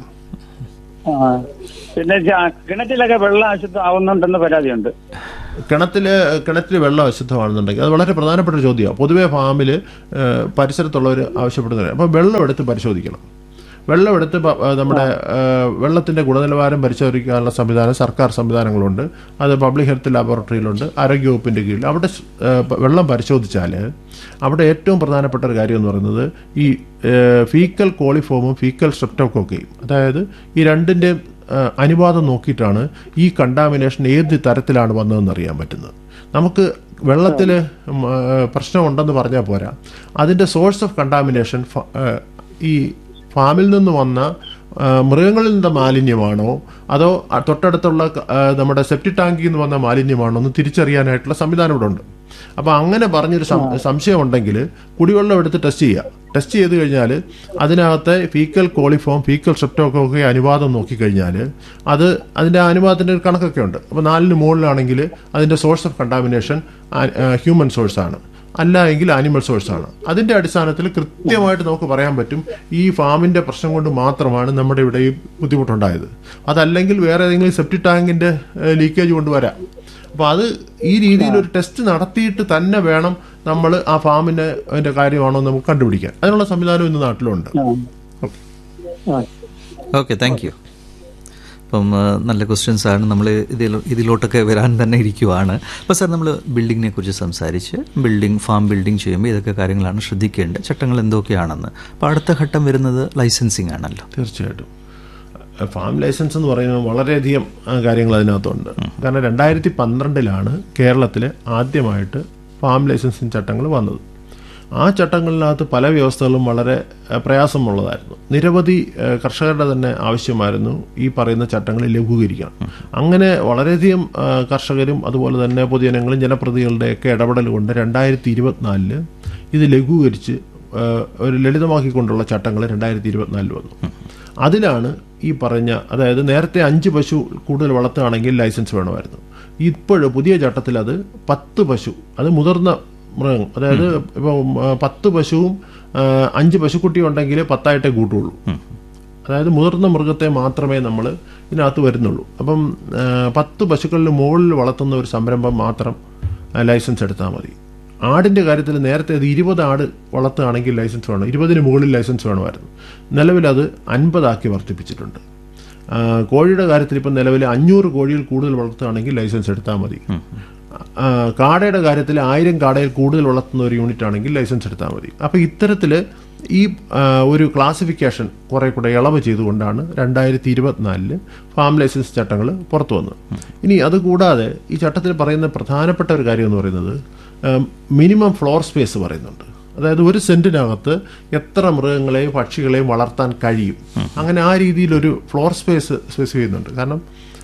പിന്നെ കിണറ്റിലൊക്കെ വെള്ളം അശുദ്ധമാവുന്നുണ്ടെന്ന് പരാതിയുണ്ട്. കിണറ്റില് കിണറ്റിൽ വെള്ളം അശുദ്ധമാണെന്നുണ്ടെങ്കിൽ അത് വളരെ പ്രധാനപ്പെട്ട ഒരു ചോദ്യമാണ്. പൊതുവെ ഫാമിൽ പരിസരത്തുള്ളവർ ആവശ്യപ്പെടുന്നത്. അപ്പോൾ വെള്ളം എടുത്ത് പരിശോധിക്കണം. വെള്ളമെടുത്ത് നമ്മുടെ വെള്ളത്തിൻ്റെ ഗുണനിലവാരം പരിശോധിക്കാനുള്ള സംവിധാനം സർക്കാർ സംവിധാനങ്ങളുണ്ട്. അത് പബ്ലിക് ഹെൽത്ത് ലാബോറട്ടറിയിലുണ്ട്, ആരോഗ്യവകുപ്പിൻ്റെ കീഴിൽ. അവിടെ വെള്ളം പരിശോധിച്ചാൽ അവിടെ ഏറ്റവും പ്രധാനപ്പെട്ട ഒരു കാര്യം എന്ന് പറയുന്നത് ഈ ഫീക്കൽ കോളിഫോമും ഫീക്കൽ സ്ട്രെപ്റ്റോകോക്കയും, അതായത് ഈ രണ്ടിൻ്റെ അനുപാതം നോക്കിയിട്ടാണ് ഈ കണ്ടാമിനേഷൻ ഏത് തരത്തിലാണ് വന്നതെന്ന് അറിയാൻ പറ്റുന്നത്. നമുക്ക് വെള്ളത്തിൽ പ്രശ്നമുണ്ടെന്ന് പറഞ്ഞാൽ പോരാ, അതിൻ്റെ സോഴ്സ് ഓഫ് കണ്ടാമിനേഷൻ ഈ ഫാമിൽ നിന്ന് വന്ന മൃഗങ്ങളിൽ നിന്ന മാലിന്യമാണോ അതോ തൊട്ടടുത്തുള്ള നമ്മുടെ സെപ്റ്റി ടാങ്കിൽ നിന്ന് വന്ന മാലിന്യമാണോ എന്ന് തിരിച്ചറിയാനായിട്ടുള്ള സംവിധാനം ഇവിടെ ഉണ്ട്. അപ്പോൾ അങ്ങനെ പറഞ്ഞൊരു സംശയം ഉണ്ടെങ്കിൽ കുടിവെള്ളം എടുത്ത് ടെസ്റ്റ് ചെയ്യുക. ടെസ്റ്റ് ചെയ്ത് കഴിഞ്ഞാൽ അതിനകത്തെ ഫീക്കൽ കോളിഫോം ഫീക്കൽ സ്ട്രെപ്റ്റോകോക്കെ അനുപാതം നോക്കിക്കഴിഞ്ഞാൽ അത് അതിൻ്റെ അനുപാതത്തിൻ്റെ ഒരു കണക്കൊക്കെ ഉണ്ട്. അപ്പോൾ നാലിന് മുകളിലാണെങ്കിൽ അതിൻ്റെ സോഴ്സ് ഓഫ് കണ്ടാമിനേഷൻ ഹ്യൂമൻ സോഴ്സാണ്. അല്ല എങ്കിൽ ആനിമൽ സോഴ്സാണ്. അതിൻ്റെ അടിസ്ഥാനത്തിൽ കൃത്യമായിട്ട് നമുക്ക് പറയാൻ പറ്റും ഈ ഫാമിൻ്റെ പ്രശ്നം കൊണ്ട് മാത്രമാണ് നമ്മുടെ ഇവിടെ ഈ ബുദ്ധിമുട്ടുണ്ടായത്, അതല്ലെങ്കിൽ വേറെ ഏതെങ്കിലും സെപ്റ്റിക് ടാങ്കിൻ്റെ ലീക്കേജ് കൊണ്ടുവരാം. അപ്പോൾ അത് ഈ രീതിയിൽ ഒരു ടെസ്റ്റ് നടത്തിയിട്ട് തന്നെ വേണം നമ്മൾ ആ ഫാമിൻ്റെ അതിൻ്റെ കാര്യമാണോ നമുക്ക് കണ്ടുപിടിക്കാൻ. അതിനുള്ള സംവിധാനം ഇന്ന് നാട്ടിലുണ്ട്. Okay, thank you. അപ്പം നല്ല ക്വസ്റ്റ്യൻസ് ആണ്. നമ്മൾ ഇതിൽ ഇതിലോട്ടൊക്കെ വരാൻ തന്നെ ഇരിക്കുവാണ്. അപ്പോൾ സാർ, നമ്മൾ ബിൽഡിങ്ങിനെ കുറിച്ച് സംസാരിച്ച് ബിൽഡിംഗ് ഫാം ബിൽഡിംഗ് ചെയ്യുമ്പോൾ ഇതൊക്കെ കാര്യങ്ങളാണ് ശ്രദ്ധിക്കേണ്ടത്, ചട്ടങ്ങൾ എന്തൊക്കെയാണെന്ന്. അപ്പോൾ അടുത്ത ഘട്ടം വരുന്നത് ലൈസൻസിങ് ആണല്ലോ. തീർച്ചയായിട്ടും ഫാം ലൈസൻസ് എന്ന് പറയുന്നത് വളരെയധികം കാര്യങ്ങൾ അതിനകത്തുണ്ട്. കാരണം രണ്ടായിരത്തി പന്ത്രണ്ടിലാണ് കേരളത്തിൽ ആദ്യമായിട്ട് ഫാം ലൈസൻസിങ് ചട്ടങ്ങൾ വന്നത്. ആ ചട്ടങ്ങളിനകത്ത് പല വ്യവസ്ഥകളും വളരെ പ്രയാസമുള്ളതായിരുന്നു. നിരവധി കർഷകരുടെ തന്നെ ആവശ്യമായിരുന്നു ഈ പറയുന്ന ചട്ടങ്ങൾ ലഘൂകരിക്കണം. അങ്ങനെ വളരെയധികം കർഷകരും അതുപോലെ തന്നെ പൊതുജനങ്ങളും ജനപ്രതിനിധികളുടെയൊക്കെ ഇടപെടൽ കൊണ്ട് രണ്ടായിരത്തി ഇരുപത്തിനാലില് ഇത് ലഘൂകരിച്ച് ഒരു ലളിതമാക്കിക്കൊണ്ടുള്ള ചട്ടങ്ങൾ രണ്ടായിരത്തി ഇരുപത്തിനാലിൽ വന്നു. അതിലാണ് ഈ പറഞ്ഞ, അതായത് നേരത്തെ അഞ്ച് പശു കൂടുതൽ വളർത്തുകയാണെങ്കിൽ ലൈസൻസ് വേണമായിരുന്നു. ഇപ്പോഴും പുതിയ ചട്ടത്തിൽ അത് പത്ത് പശു, അത് മുതിർന്ന മൃഗം, അതായത് ഇപ്പോൾ പത്ത് പശുവും അഞ്ച് പശുക്കുട്ടി ഉണ്ടെങ്കിൽ പത്തായിട്ടേ കൂട്ടുള്ളൂ. അതായത് മുതിർന്ന മൃഗത്തെ മാത്രമേ നമ്മൾ ഇതിനകത്ത് വരുന്നുള്ളൂ. അപ്പം പത്ത് പശുക്കളിൽ മുകളിൽ വളർത്തുന്ന ഒരു സംരംഭം മാത്രം ലൈസൻസ് എടുത്താൽ മതി. ആടിൻ്റെ കാര്യത്തിൽ നേരത്തെ അത് ഇരുപത് ആട് വളർത്തുകയാണെങ്കിൽ ലൈസൻസ് വേണം, ഇരുപതിന് മുകളിൽ ലൈസൻസ് വേണമായിരുന്നു. നിലവിലത് അൻപതാക്കി വർദ്ധിപ്പിച്ചിട്ടുണ്ട്. കോഴിയുടെ കാര്യത്തിൽ ഇപ്പം നിലവിൽ അഞ്ഞൂറ് കോഴിയിൽ കൂടുതൽ വളർത്തുകയാണെങ്കിൽ ലൈസൻസ് എടുത്താൽ മതി. കാടയുടെ കാര്യത്തിൽ ആയിരം കാടയിൽ കൂടുതൽ വളർത്തുന്ന ഒരു യൂണിറ്റ് ആണെങ്കിൽ ലൈസൻസ് എടുത്താൽ മതി. അപ്പോൾ ഇത്തരത്തിൽ ഈ ഒരു ക്ലാസിഫിക്കേഷൻ കുറെ കൂടെ ഇളവ് ചെയ്തുകൊണ്ടാണ് രണ്ടായിരത്തി ഇരുപത്തിനാലില് ഫാം ലൈസൻസ് ചട്ടങ്ങൾ പുറത്തു വന്നത്. ഇനി അതുകൂടാതെ ഈ ചട്ടത്തിൽ പറയുന്ന പ്രധാനപ്പെട്ട ഒരു കാര്യം എന്ന് പറയുന്നത് മിനിമം ഫ്ലോർ സ്പേസ് പറയുന്നുണ്ട്. അതായത് ഒരു സെന്റിനകത്ത് എത്ര മൃഗങ്ങളെയും പക്ഷികളെയും വളർത്താൻ കഴിയും, അങ്ങനെ ആ രീതിയിലൊരു ഫ്ലോർ സ്പേസ് സ്പെസിഫൈ ചെയ്യുന്നുണ്ട്. കാരണം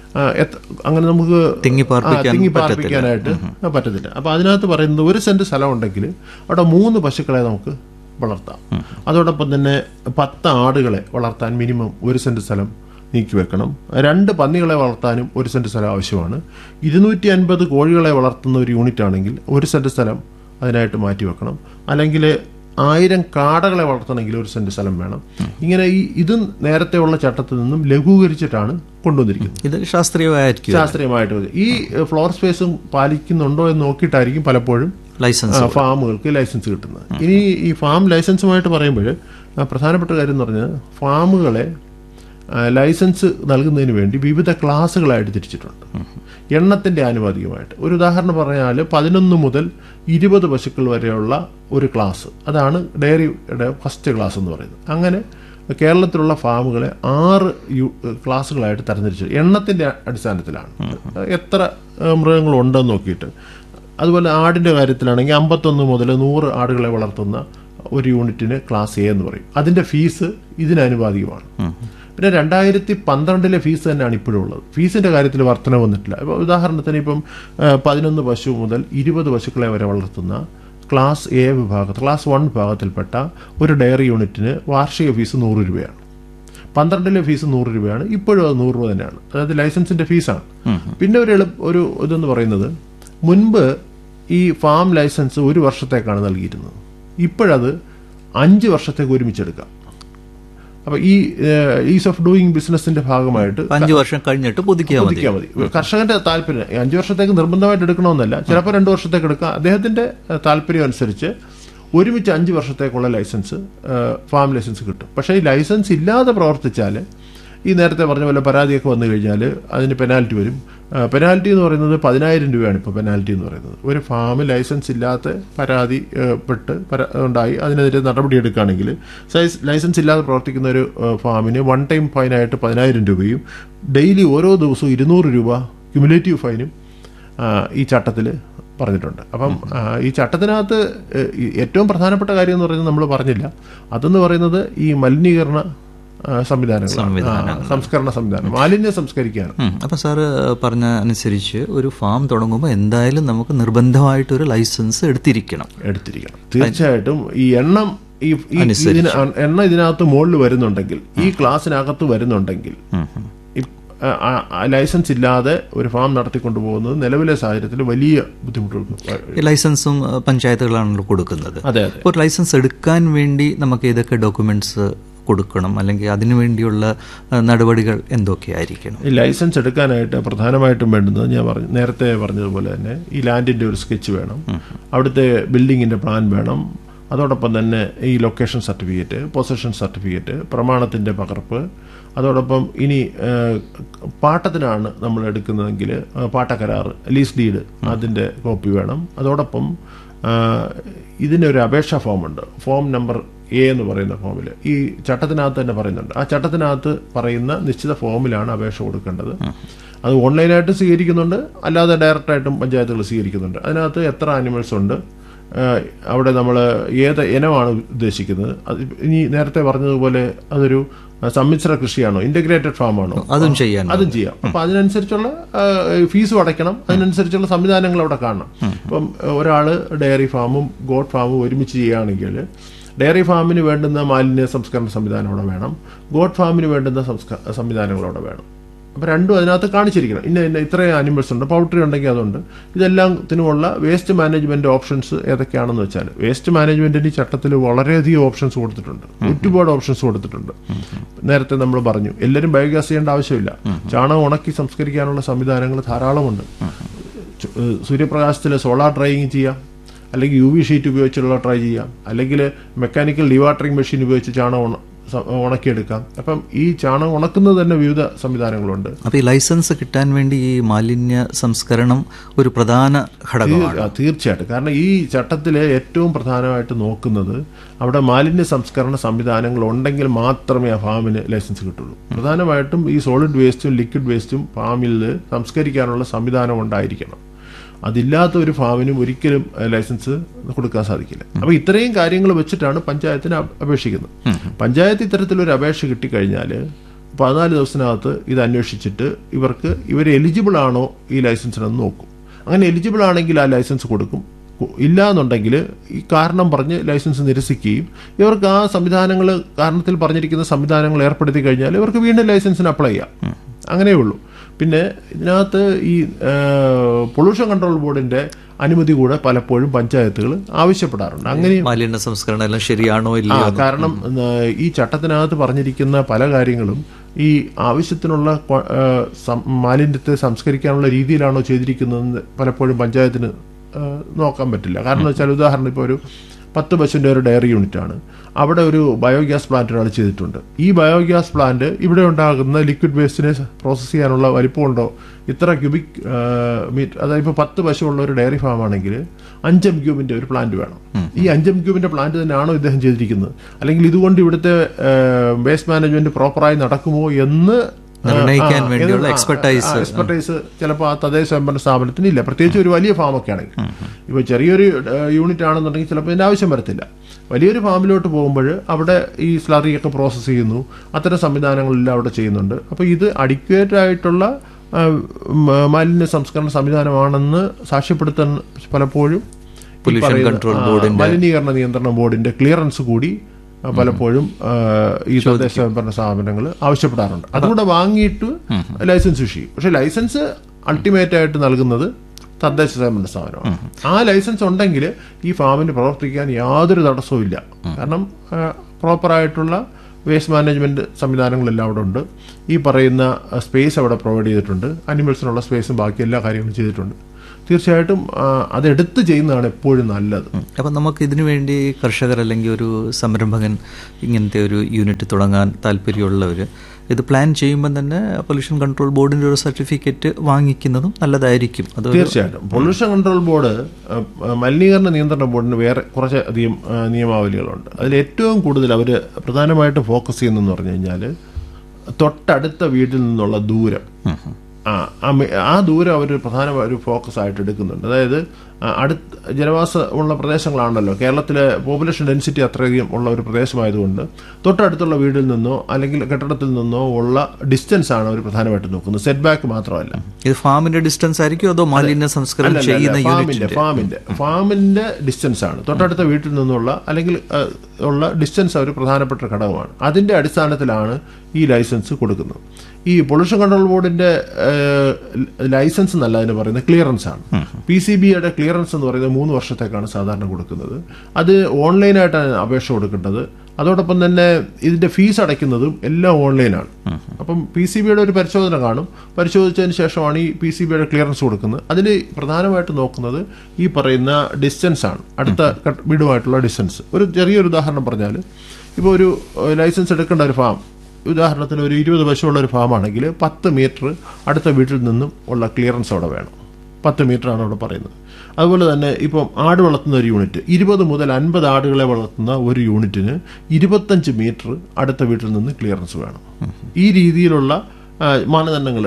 അങ്ങനെ നമുക്ക് തിങ്ങി പാർപ്പിക്കാനായിട്ട് പറ്റത്തില്ല. അപ്പോൾ അതിനകത്ത് പറയുന്നത് ഒരു സെന്റ് സ്ഥലം ഉണ്ടെങ്കിൽ അവിടെ മൂന്ന് പശുക്കളെ നമുക്ക് വളർത്താം. അതോടൊപ്പം തന്നെ പത്ത് ആടുകളെ വളർത്താൻ മിനിമം ഒരു സെന്റ് സ്ഥലം നീക്കി വെക്കണം. രണ്ട് പന്നികളെ വളർത്താനും ഒരു സെന്റ് സ്ഥലം ആവശ്യമാണ്. ഇരുന്നൂറ്റി അൻപത് കോഴികളെ വളർത്തുന്ന ഒരു യൂണിറ്റ് ആണെങ്കിൽ ഒരു സെന്റ് സ്ഥലം അതിനായിട്ട് മാറ്റി വെക്കണം. അല്ലെങ്കിൽ ആയിരം കാടകളെ വളർത്തണമെങ്കിൽ ഒരു സെന്റ് സ്ഥലം വേണം. ഇങ്ങനെ ഈ ഇതും നേരത്തെ ഉള്ള ചട്ടത്തിൽ നിന്നും ലഘൂകരിച്ചിട്ടാണ് കൊണ്ടുവന്നിരിക്കുന്നത്. ഇത് ശാസ്ത്രീയമായിരിക്കും ശാസ്ത്രീയമായിട്ട് ഈ ഫ്ലോർ സ്പേസും പാലിക്കുന്നുണ്ടോ എന്ന് നോക്കിയിട്ടായിരിക്കും പലപ്പോഴും ലൈസൻസ് ഫാമുകൾക്ക് ലൈസൻസ് കിട്ടുന്നത്. ഇനി ഈ ഫാം ലൈസൻസുമായിട്ട് പറയുമ്പോൾ പ്രധാനപ്പെട്ട കാര്യം എന്ന് പറഞ്ഞാൽ ഫാമുകളെ ലൈസൻസ് നൽകുന്നതിന് വേണ്ടി വിവിധ ക്ലാസ്സുകളായിട്ട് തിരിച്ചിട്ടുണ്ട്, എണ്ണത്തിൻ്റെ ആനുപാതികമായിട്ട്. ഒരു ഉദാഹരണം പറഞ്ഞാൽ പതിനൊന്ന് മുതൽ ഇരുപത് പശുക്കൾ വരെയുള്ള ഒരു ക്ലാസ്, അതാണ് ഡയറിയുടെ ഫസ്റ്റ് ക്ലാസ് എന്ന് പറയുന്നത്. അങ്ങനെ കേരളത്തിലുള്ള ഫാമുകളെ ആറ് യു ക്ലാസ്സുകളായിട്ട് തരംതിരിച്ചു, എണ്ണത്തിൻ്റെ അടിസ്ഥാനത്തിലാണ്, എത്ര മൃഗങ്ങളുണ്ടെന്ന് നോക്കിയിട്ട്. അതുപോലെ ആടിൻ്റെ കാര്യത്തിലാണെങ്കിൽ അമ്പത്തൊന്ന് മുതൽ നൂറ് ആടുകളെ വളർത്തുന്ന ഒരു യൂണിറ്റിന് ക്ലാസ് എ എന്ന് പറയും. അതിൻ്റെ ഫീസ് ഇതിനനുപാതികമാണ്. പിന്നെ രണ്ടായിരത്തി പന്ത്രണ്ടിലെ ഫീസ് തന്നെയാണ് ഇപ്പോഴും ഉള്ളത്. ഫീസിൻ്റെ കാര്യത്തിൽ വർധന വന്നിട്ടില്ല. ഇപ്പോൾ ഉദാഹരണത്തിന് ഇപ്പം പതിനൊന്ന് പശു മുതൽ ഇരുപത് പശുക്കളെ വരെ വളർത്തുന്ന ക്ലാസ് എ വിഭാഗത്തിൽ, ക്ലാസ് വൺ വിഭാഗത്തിൽപ്പെട്ട ഒരു ഡയറി യൂണിറ്റിന് വാർഷിക ഫീസ് നൂറ് രൂപയാണ്. പന്ത്രണ്ടിലെ ഫീസ് നൂറ് രൂപയാണ്, ഇപ്പോഴും അത് നൂറ് രൂപ തന്നെയാണ്. അതായത് ലൈസൻസിൻ്റെ ഫീസാണ്. പിന്നെ ഒരു എളുപ്പ ഒരു ഇതെന്ന് പറയുന്നത്, മുൻപ് ഈ ഫാം ലൈസൻസ് ഒരു വർഷത്തേക്കാണ് നൽകിയിരുന്നത്, ഇപ്പോഴത് അഞ്ച് വർഷത്തേക്ക് ഒരുമിച്ചെടുക്കാം. അപ്പൊ ഈ ഈസ് ഓഫ് ഡൂയിങ് ബിസിനസിന്റെ ഭാഗമായിട്ട് അഞ്ചു വർഷം കഴിഞ്ഞിട്ട് പുതുക്കിയാൽ മതി. കർഷകന്റെ താല്പര്യം അഞ്ചു വർഷത്തേക്ക് നിർബന്ധമായിട്ട് എടുക്കണമെന്നല്ല, ചിലപ്പോൾ രണ്ടു വർഷത്തേക്ക് എടുക്കാം. അദ്ദേഹത്തിന്റെ താല്പര്യം അനുസരിച്ച് ഒരുമിച്ച് അഞ്ച് വർഷത്തേക്കുള്ള ലൈസൻസ്, ഫാം ലൈസൻസ് കിട്ടും. പക്ഷേ ഈ ലൈസൻസ് ഇല്ലാതെ പ്രവർത്തിച്ചാൽ ഈ നേരത്തെ പറഞ്ഞ പോലെ പരാതിയൊക്കെ വന്നു കഴിഞ്ഞാൽ അതിന് പെനാൽറ്റി വരും. പെനാൽറ്റി എന്ന് പറയുന്നത് പതിനായിരം രൂപയാണ് ഇപ്പോൾ പെനാൽറ്റി എന്ന് പറയുന്നത്. ഒരു ഫാം ലൈസൻസ് ഇല്ലാത്ത പരാതി പെട്ട് ഉണ്ടായി അതിനെതിരെ നടപടിയെടുക്കുകയാണെങ്കിൽ, ലൈസൻസ് ഇല്ലാതെ പ്രവർത്തിക്കുന്ന ഒരു ഫാമിന് വൺ ടൈം ഫൈനായിട്ട് പതിനായിരം രൂപയും ഡെയിലി ഓരോ ദിവസവും ഇരുന്നൂറ് രൂപ ക്യുമുലേറ്റീവ് ഫൈനും ഈ ചട്ടത്തിൽ പറഞ്ഞിട്ടുണ്ട്. അപ്പം ഈ ചട്ടത്തിനകത്ത് ഏറ്റവും പ്രധാനപ്പെട്ട കാര്യം എന്ന് പറയുന്നത് നമ്മൾ പറഞ്ഞില്ല, അതെന്ന് പറയുന്നത് ഈ മലിനീകരണ സംവിധാനങ്ങൾ, സംസ്കരണ സംവിധാനം, മാലിന്യം സംസ്കരിക്കുകയാണ്. അപ്പം സാറ് പറഞ്ഞ അനുസരിച്ച് ഒരു ഫാം തുടങ്ങുമ്പോൾ എന്തായാലും നമുക്ക് നിർബന്ധമായിട്ടൊരു ലൈസൻസ് എടുത്തിരിക്കണം എടുത്തിരിക്കണം തീർച്ചയായിട്ടും. ഈ എണ്ണം ഈ എണ്ണ ഇതിനകത്ത് മുകളിൽ വരുന്നുണ്ടെങ്കിൽ, ഈ ക്ലാസ്സിനകത്ത് വരുന്നുണ്ടെങ്കിൽ, ലൈസൻസ് ഇല്ലാതെ ഒരു ഫാം നടത്തിക്കൊണ്ടു പോകുന്നത് നിലവിലെ സാഹചര്യത്തിൽ വലിയ ബുദ്ധിമുട്ടുകൾ. ലൈസൻസും പഞ്ചായത്തുകളാണല്ലോ കൊടുക്കുന്നത്. അതെ. ഒരു ലൈസൻസ് എടുക്കാൻ വേണ്ടി നമുക്ക് ഏതൊക്കെ ഡോക്യുമെന്റ്സ് കൊടുക്കണം, അല്ലെങ്കിൽ അതിനു വേണ്ടിയുള്ള നടപടികൾ എന്തൊക്കെയായിരിക്കണം? ഈ ലൈസൻസ് എടുക്കാനായിട്ട് പ്രധാനമായിട്ടും വേണ്ടുന്നത് ഞാൻ പറഞ്ഞു നേരത്തെ പറഞ്ഞതുപോലെ തന്നെ ഈ ലാൻഡിൻ്റെ ഒരു സ്കെച്ച് വേണം, അവിടുത്തെ ബിൽഡിങ്ങിൻ്റെ പ്ലാൻ വേണം, അതോടൊപ്പം തന്നെ ഈ ലൊക്കേഷൻ സർട്ടിഫിക്കറ്റ്, പൊസഷൻ സർട്ടിഫിക്കറ്റ്, പ്രമാണത്തിൻ്റെ പകർപ്പ്, അതോടൊപ്പം ഇനി പാട്ടത്തിനാണ് നമ്മൾ എടുക്കുന്നതെങ്കിൽ പാട്ടക്കരാർ, ലീസ് ഡീഡ്, അതിൻ്റെ കോപ്പി വേണം. അതോടൊപ്പം ഇതിനൊരു അപേക്ഷാ ഫോമുണ്ട്, ഫോം നമ്പർ എ എന്ന് പറയുന്ന ഫോമിൽ ഈ ചട്ടത്തിനകത്ത് തന്നെ പറയുന്നുണ്ട്. ആ ചട്ടത്തിനകത്ത് പറയുന്ന നിശ്ചിത ഫോമിലാണ് അപേക്ഷ കൊടുക്കേണ്ടത്. അത് ഓൺലൈനായിട്ട് സ്വീകരിക്കുന്നുണ്ട്, അല്ലാതെ ഡയറക്റ്റായിട്ടും പഞ്ചായത്തുകൾ സ്വീകരിക്കുന്നുണ്ട്. അതിനകത്ത് എത്ര ആനിമൽസ് ഉണ്ട്, അവിടെ നമ്മൾ ഏത് ഇനമാണ് ഉദ്ദേശിക്കുന്നത്, അത് ഇനി നേരത്തെ പറഞ്ഞതുപോലെ അതൊരു സമ്മിശ്ര കൃഷിയാണോ, ഇന്റഗ്രേറ്റഡ് ഫാമാണോ, അതും ചെയ്യാം അതും ചെയ്യാം അപ്പം അതിനനുസരിച്ചുള്ള ഫീസും അടയ്ക്കണം, അതിനനുസരിച്ചുള്ള സംവിധാനങ്ങൾ അവിടെ കാണണം. ഇപ്പം ഒരാൾ ഡയറി ഫാമും ഗോട്ട് ഫാമും ഒരുമിച്ച് ചെയ്യുകയാണെങ്കിൽ ഡയറി ഫാമിന് വേണ്ടുന്ന മാലിന്യ സംസ്കരണ സംവിധാനം അവിടെ വേണം, ഗോട്ട് ഫാമിന് വേണ്ടുന്ന സംസ്കാര സംവിധാനങ്ങൾ അവിടെ വേണം. അപ്പോൾ രണ്ടും അതിനകത്ത് കാണിച്ചിരിക്കണം. ഇന്ന ഇന്ന ഇത്രയും ആനിമൽസ് ഉണ്ട്, പൗൾട്രി ഉണ്ടെങ്കിൽ അതുണ്ട്. ഇതെല്ലാത്തിനുമുള്ള വേസ്റ്റ് മാനേജ്മെന്റ് ഓപ്ഷൻസ് ഏതൊക്കെയാണെന്ന് വെച്ചാൽ, വേസ്റ്റ് മാനേജ്മെന്റിന് ഈ ചട്ടത്തിൽ വളരെയധികം ഓപ്ഷൻസ് കൊടുത്തിട്ടുണ്ട്, ഒരുപാട് ഓപ്ഷൻസ് കൊടുത്തിട്ടുണ്ട്. നേരത്തെ നമ്മൾ പറഞ്ഞു എല്ലാവരും ബയോഗ്യാസ് ചെയ്യേണ്ട ആവശ്യമില്ല, ചാണകം ഉണക്കി സംസ്കരിക്കാനുള്ള സംവിധാനങ്ങൾ ധാരാളമുണ്ട്. സൂര്യപ്രകാശത്തിൽ സോളാർ ഡ്രൈയിങ് ചെയ്യാം, അല്ലെങ്കിൽ യു വി ഷീറ്റ് ഉപയോഗിച്ചുള്ള ട്രൈ ചെയ്യാം, അല്ലെങ്കിൽ മെക്കാനിക്കൽ ഡിവാട്ടറിംഗ് മെഷീൻ ഉപയോഗിച്ച് ചാണകം ഉണക്കിയെടുക്കാം. അപ്പം ഈ ചാണകം ഉണക്കുന്നത് തന്നെ വിവിധ സംവിധാനങ്ങളുണ്ട്. അപ്പോൾ ഈ ലൈസൻസ് കിട്ടാൻ വേണ്ടി ഈ മാലിന്യ സംസ്കരണം ഒരു പ്രധാന ഘടകമാണ്. തീർച്ചയായിട്ടും. കാരണം ഈ ചട്ടത്തിൽ ഏറ്റവും പ്രധാനമായിട്ട് നോക്കുന്നത് അവിടെ മാലിന്യ സംസ്കരണ സംവിധാനങ്ങൾ ഉണ്ടെങ്കിൽ മാത്രമേ ആ ഫാമിന് ലൈസൻസ് കിട്ടുള്ളൂ. പ്രധാനമായിട്ടും ഈ സോളിഡ് വേസ്റ്റും ലിക്വിഡ് വേസ്റ്റും ഫാമിൽ സംസ്കരിക്കാനുള്ള സംവിധാനം ഉണ്ടായിരിക്കണം. അതില്ലാത്ത ഒരു ഫാമിനും ഒരിക്കലും ലൈസൻസ് കൊടുക്കാൻ സാധിക്കില്ല. അപ്പോൾ ഇത്രയും കാര്യങ്ങൾ വെച്ചിട്ടാണ് പഞ്ചായത്തിന് അപേക്ഷിക്കുന്നത്. പഞ്ചായത്ത് ഇത്തരത്തിലൊരു അപേക്ഷ കിട്ടിക്കഴിഞ്ഞാൽ പതിനാല് ദിവസത്തിനകത്ത് ഇത് അന്വേഷിച്ചിട്ട് ഇവർക്ക് ഇവർ എലിജിബിൾ ആണോ ഈ ലൈസൻസിനെന്ന് നോക്കും. അങ്ങനെ എലിജിബിൾ ആണെങ്കിൽ ആ ലൈസൻസ് കൊടുക്കും. ഇല്ല എന്നുണ്ടെങ്കിൽ ഈ കാരണം പറഞ്ഞ് ലൈസൻസ് നിരസിക്കുകയും ഇവർക്ക് ആ സംവിധാനങ്ങൾ കാരണത്തിൽ പറഞ്ഞിരിക്കുന്ന സംവിധാനങ്ങൾ ഏർപ്പെടുത്തി കഴിഞ്ഞാൽ ഇവർക്ക് വീണ്ടും ലൈസൻസിന് അപ്ലൈ ചെയ്യാം. അങ്ങനെയേ ഉള്ളൂ. പിന്നെ ഇതിനകത്ത് ഈ പൊല്യൂഷൻ കൺട്രോൾ ബോർഡിന്റെ അനുമതി കൂടെ പലപ്പോഴും പഞ്ചായത്തുകൾ ആവശ്യപ്പെടാറുണ്ട്. അങ്ങനെ മാലിന്യ സംസ്കരണം എല്ലാം ശരിയാണോ ഇല്ല, കാരണം ഈ ചട്ടത്തിനകത്ത് പറഞ്ഞിരിക്കുന്ന പല കാര്യങ്ങളും ഈ ആവശ്യത്തിനുള്ള മാലിന്യത്തെ സംസ്കരിക്കാനുള്ള രീതിയിലാണോ ചെയ്തിരിക്കുന്നതെന്ന് പലപ്പോഴും പഞ്ചായത്തിന് നോക്കാൻ പറ്റില്ല. കാരണം എന്ന് വെച്ചാൽ ഉദാഹരണം ഇപ്പോൾ ഒരു പത്ത് പശുവിൻ്റെ ഒരു ഡയറി യൂണിറ്റാണ്, അവിടെ ഒരു ബയോഗ്യാസ് പ്ലാന്റ് ഒരാൾ ചെയ്തിട്ടുണ്ട്. ഈ ബയോഗ്യാസ് പ്ലാന്റ് ഇവിടെ ഉണ്ടാകുന്ന ലിക്വിഡ് വേസ്റ്റിനെ പ്രോസസ്സ് ചെയ്യാനുള്ള വലിപ്പമുണ്ടോ, ഇത്ര ക്യൂബിക് മീറ്റർ, അതായത് ഇപ്പോൾ പത്ത് പശു ഉള്ള ഒരു ഡയറി ഫാം ആണെങ്കിൽ അഞ്ചം ക്യൂബിന്റെ ഒരു പ്ലാന്റ് വേണം. ഈ അഞ്ചം ക്യൂബിന്റെ പ്ലാന്റ് തന്നെയാണോ ഇദ്ദേഹം ചെയ്തിരിക്കുന്നത്, അല്ലെങ്കിൽ ഇതുകൊണ്ട് ഇവിടുത്തെ വേസ്റ്റ് മാനേജ്മെന്റ് പ്രോപ്പറായി നടക്കുമോ എന്ന് നിർണ്ണയിക്കാൻ വേണ്ടിയുള്ള എക്സ്പെർട്ടൈസ് എക്സ്പെർട്ടൈസ് ചിലപ്പോൾ ആ തദ്ദേശ സ്വയംഭരണ സ്ഥാപനത്തിന് ഇല്ല. പ്രത്യേകിച്ച് ഒരു വലിയ ഫാമൊക്കെ ആണെങ്കിൽ. ഇപ്പോൾ ചെറിയൊരു യൂണിറ്റ് ആണെന്നുണ്ടെങ്കിൽ ചിലപ്പോൾ ഇതിൻ്റെ ആവശ്യം വരത്തില്ല. വലിയൊരു ഫാമിലോട്ട് പോകുമ്പോൾ അവിടെ ഈ സ്ലറിയൊക്കെ പ്രോസസ്സ് ചെയ്യുന്നു, അത്തരം സംവിധാനങ്ങളെല്ലാം അവിടെ ചെയ്യുന്നുണ്ട്. അപ്പോൾ ഇത് അഡിക്വേറ്റ് ആയിട്ടുള്ള മാലിന്യ സംസ്കരണ സംവിധാനമാണെന്ന് സാക്ഷ്യപ്പെടുത്താൻ പലപ്പോഴും പൊല്യൂഷൻ കൺട്രോൾ ബോർഡിന്റെ മലിനീകരണ നിയന്ത്രണ ബോർഡിന്റെ ക്ലിയറൻസ് കൂടി പലപ്പോഴും ഈ തദ്ദേശ സ്വയംഭരണ സ്ഥാപനങ്ങൾ ആവശ്യപ്പെടാറുണ്ട്. അതുകൂടെ വാങ്ങിയിട്ട് ലൈസൻസ് ഇഷ്യൂ ചെയ്യും. പക്ഷെ ലൈസൻസ് അൾട്ടിമേറ്റ് ആയിട്ട് നൽകുന്നത് തദ്ദേശ സ്വയംഭരണ സ്ഥാപനമാണ്. ആ ലൈസൻസ് ഉണ്ടെങ്കിൽ ഈ ഫാമിന് പ്രവർത്തിക്കാൻ യാതൊരു തടസ്സവും ഇല്ല. കാരണം പ്രോപ്പറായിട്ടുള്ള വേസ്റ്റ് മാനേജ്മെന്റ് സംവിധാനങ്ങളെല്ലാം അവിടെ ഉണ്ട്. ഈ പറയുന്ന സ്പേസ് അവിടെ പ്രൊവൈഡ് ചെയ്തിട്ടുണ്ട്, അനിമൽസിനുള്ള സ്പേസും ബാക്കി എല്ലാ കാര്യങ്ങളും ചെയ്തിട്ടുണ്ട്. തീർച്ചയായിട്ടും അതെടുത്ത് ചെയ്യുന്നതാണ് എപ്പോഴും നല്ലത്. അപ്പം നമുക്ക് ഇതിനു വേണ്ടി കർഷകർ അല്ലെങ്കിൽ ഒരു സംരംഭകൻ ഇങ്ങനത്തെ ഒരു യൂണിറ്റ് തുടങ്ങാൻ താല്പര്യമുള്ളവർ ഇത് പ്ലാൻ ചെയ്യുമ്പോൾ തന്നെ പൊല്യൂഷൻ കൺട്രോൾ ബോർഡിൻ്റെ ഒരു സർട്ടിഫിക്കറ്റ് വാങ്ങിക്കുന്നതും നല്ലതായിരിക്കും. അത് തീർച്ചയായിട്ടും. പൊല്യൂഷൻ കൺട്രോൾ ബോർഡ് മലിനീകരണ നിയന്ത്രണ ബോർഡിന് വേറെ കുറച്ച് അധികം നിയമാവലികളുണ്ട്. അതിൽ ഏറ്റവും കൂടുതൽ അവർ പ്രധാനമായിട്ടും ഫോക്കസ് ചെയ്യുന്നതെന്ന് പറഞ്ഞു കഴിഞ്ഞാൽ തൊട്ടടുത്ത വീട്ടിൽ നിന്നുള്ള ദൂരം. ആ ആ ദൂരം അവർ പ്രധാന ഒരു ഫോക്കസ് ആയിട്ട് എടുക്കുന്നുണ്ട്. അതായത് അടുത്ത ജനവാസമുള്ള പ്രദേശങ്ങളാണല്ലോ. കേരളത്തിലെ പോപ്പുലേഷൻ ഡെൻസിറ്റി അത്രയധികം ഉള്ള ഒരു പ്രദേശമായതുകൊണ്ട് തൊട്ടടുത്തുള്ള വീടിൽ നിന്നോ അല്ലെങ്കിൽ കെട്ടിടത്തിൽ നിന്നോ ഉള്ള ഡിസ്റ്റൻസ് ആണ് അവർ പ്രധാനമായിട്ടും നോക്കുന്നത്, സെറ്റ് ബാക്ക് മാത്രമല്ല. ഇത് ഫാമിന്റെ ഡിസ്റ്റൻസ് ആയിരിക്കും അതോ മാലിന്യ സംസ്കരണം ചെയ്യുന്ന ഫാമിന്റെ ഫാമിന്റെ ഫാമിന്റെ ഡിസ്റ്റൻസ് ആണ്. തൊട്ടടുത്ത വീട്ടിൽ നിന്നുള്ള അല്ലെങ്കിൽ ഉള്ള ഡിസ്റ്റൻസ് ഒരു പ്രധാനപ്പെട്ട ഘടകമാണ്. അതിന്റെ അടിസ്ഥാനത്തിലാണ് ഈ ലൈസൻസ് കൊടുക്കുന്നത്. ഈ പൊല്യൂഷൻ കൺട്രോൾ ബോർഡിന്റെ ലൈസൻസ് എന്നല്ല അതിന് പറയുന്നത്, ക്ലിയറൻസ് ആണ്. പി സി ബിയുടെ ക്ലിയറൻസ് എന്ന് പറയുന്നത് മൂന്ന് വർഷത്തേക്കാണ് സാധാരണ കൊടുക്കുന്നത്. അത് ഓൺലൈനായിട്ടാണ് അപേക്ഷ കൊടുക്കേണ്ടത്. അതോടൊപ്പം തന്നെ ഇതിന്റെ ഫീസ് അടയ്ക്കുന്നതും എല്ലാം ഓൺലൈനാണ്. അപ്പം പി സി ബിയുടെ ഒരു പരിശോധന കാണും. പരിശോധിച്ചതിന് ശേഷമാണ് ഈ പി സി ബിയുടെ ക്ലിയറൻസ് കൊടുക്കുന്നത്. അതിൽ പ്രധാനമായിട്ട് നോക്കുന്നത് ഈ പറയുന്ന ഡിസ്റ്റൻസ് ആണ്, അടുത്ത വീടുമായിട്ടുള്ള ഡിസ്റ്റൻസ്. ഒരു ചെറിയൊരു ഉദാഹരണം പറഞ്ഞാൽ, ഇപ്പോൾ ഒരു ലൈസൻസ് എടുക്കേണ്ട ഒരു ഫാം, ഉദാഹരണത്തിന് ഒരു ഇരുപത് പശുവുള്ള ഒരു ഫാമാണെങ്കിൽ പത്ത് മീറ്റർ അടുത്ത വീട്ടിൽ നിന്നും ഉള്ള ക്ലിയറൻസ് അവിടെ വേണം. പത്ത് മീറ്ററാണ് അവിടെ പറയുന്നത്. അതുപോലെ തന്നെ ഇപ്പം ആട് വളർത്തുന്ന ഒരു യൂണിറ്റ്, ഇരുപത് മുതൽ അൻപത് ആടുകളെ വളർത്തുന്ന ഒരു യൂണിറ്റിന് ഇരുപത്തഞ്ച് മീറ്റർ അടുത്ത വീട്ടിൽ നിന്ന് ക്ലിയറൻസ് വേണം. ഈ രീതിയിലുള്ള മാനദണ്ഡങ്ങൾ,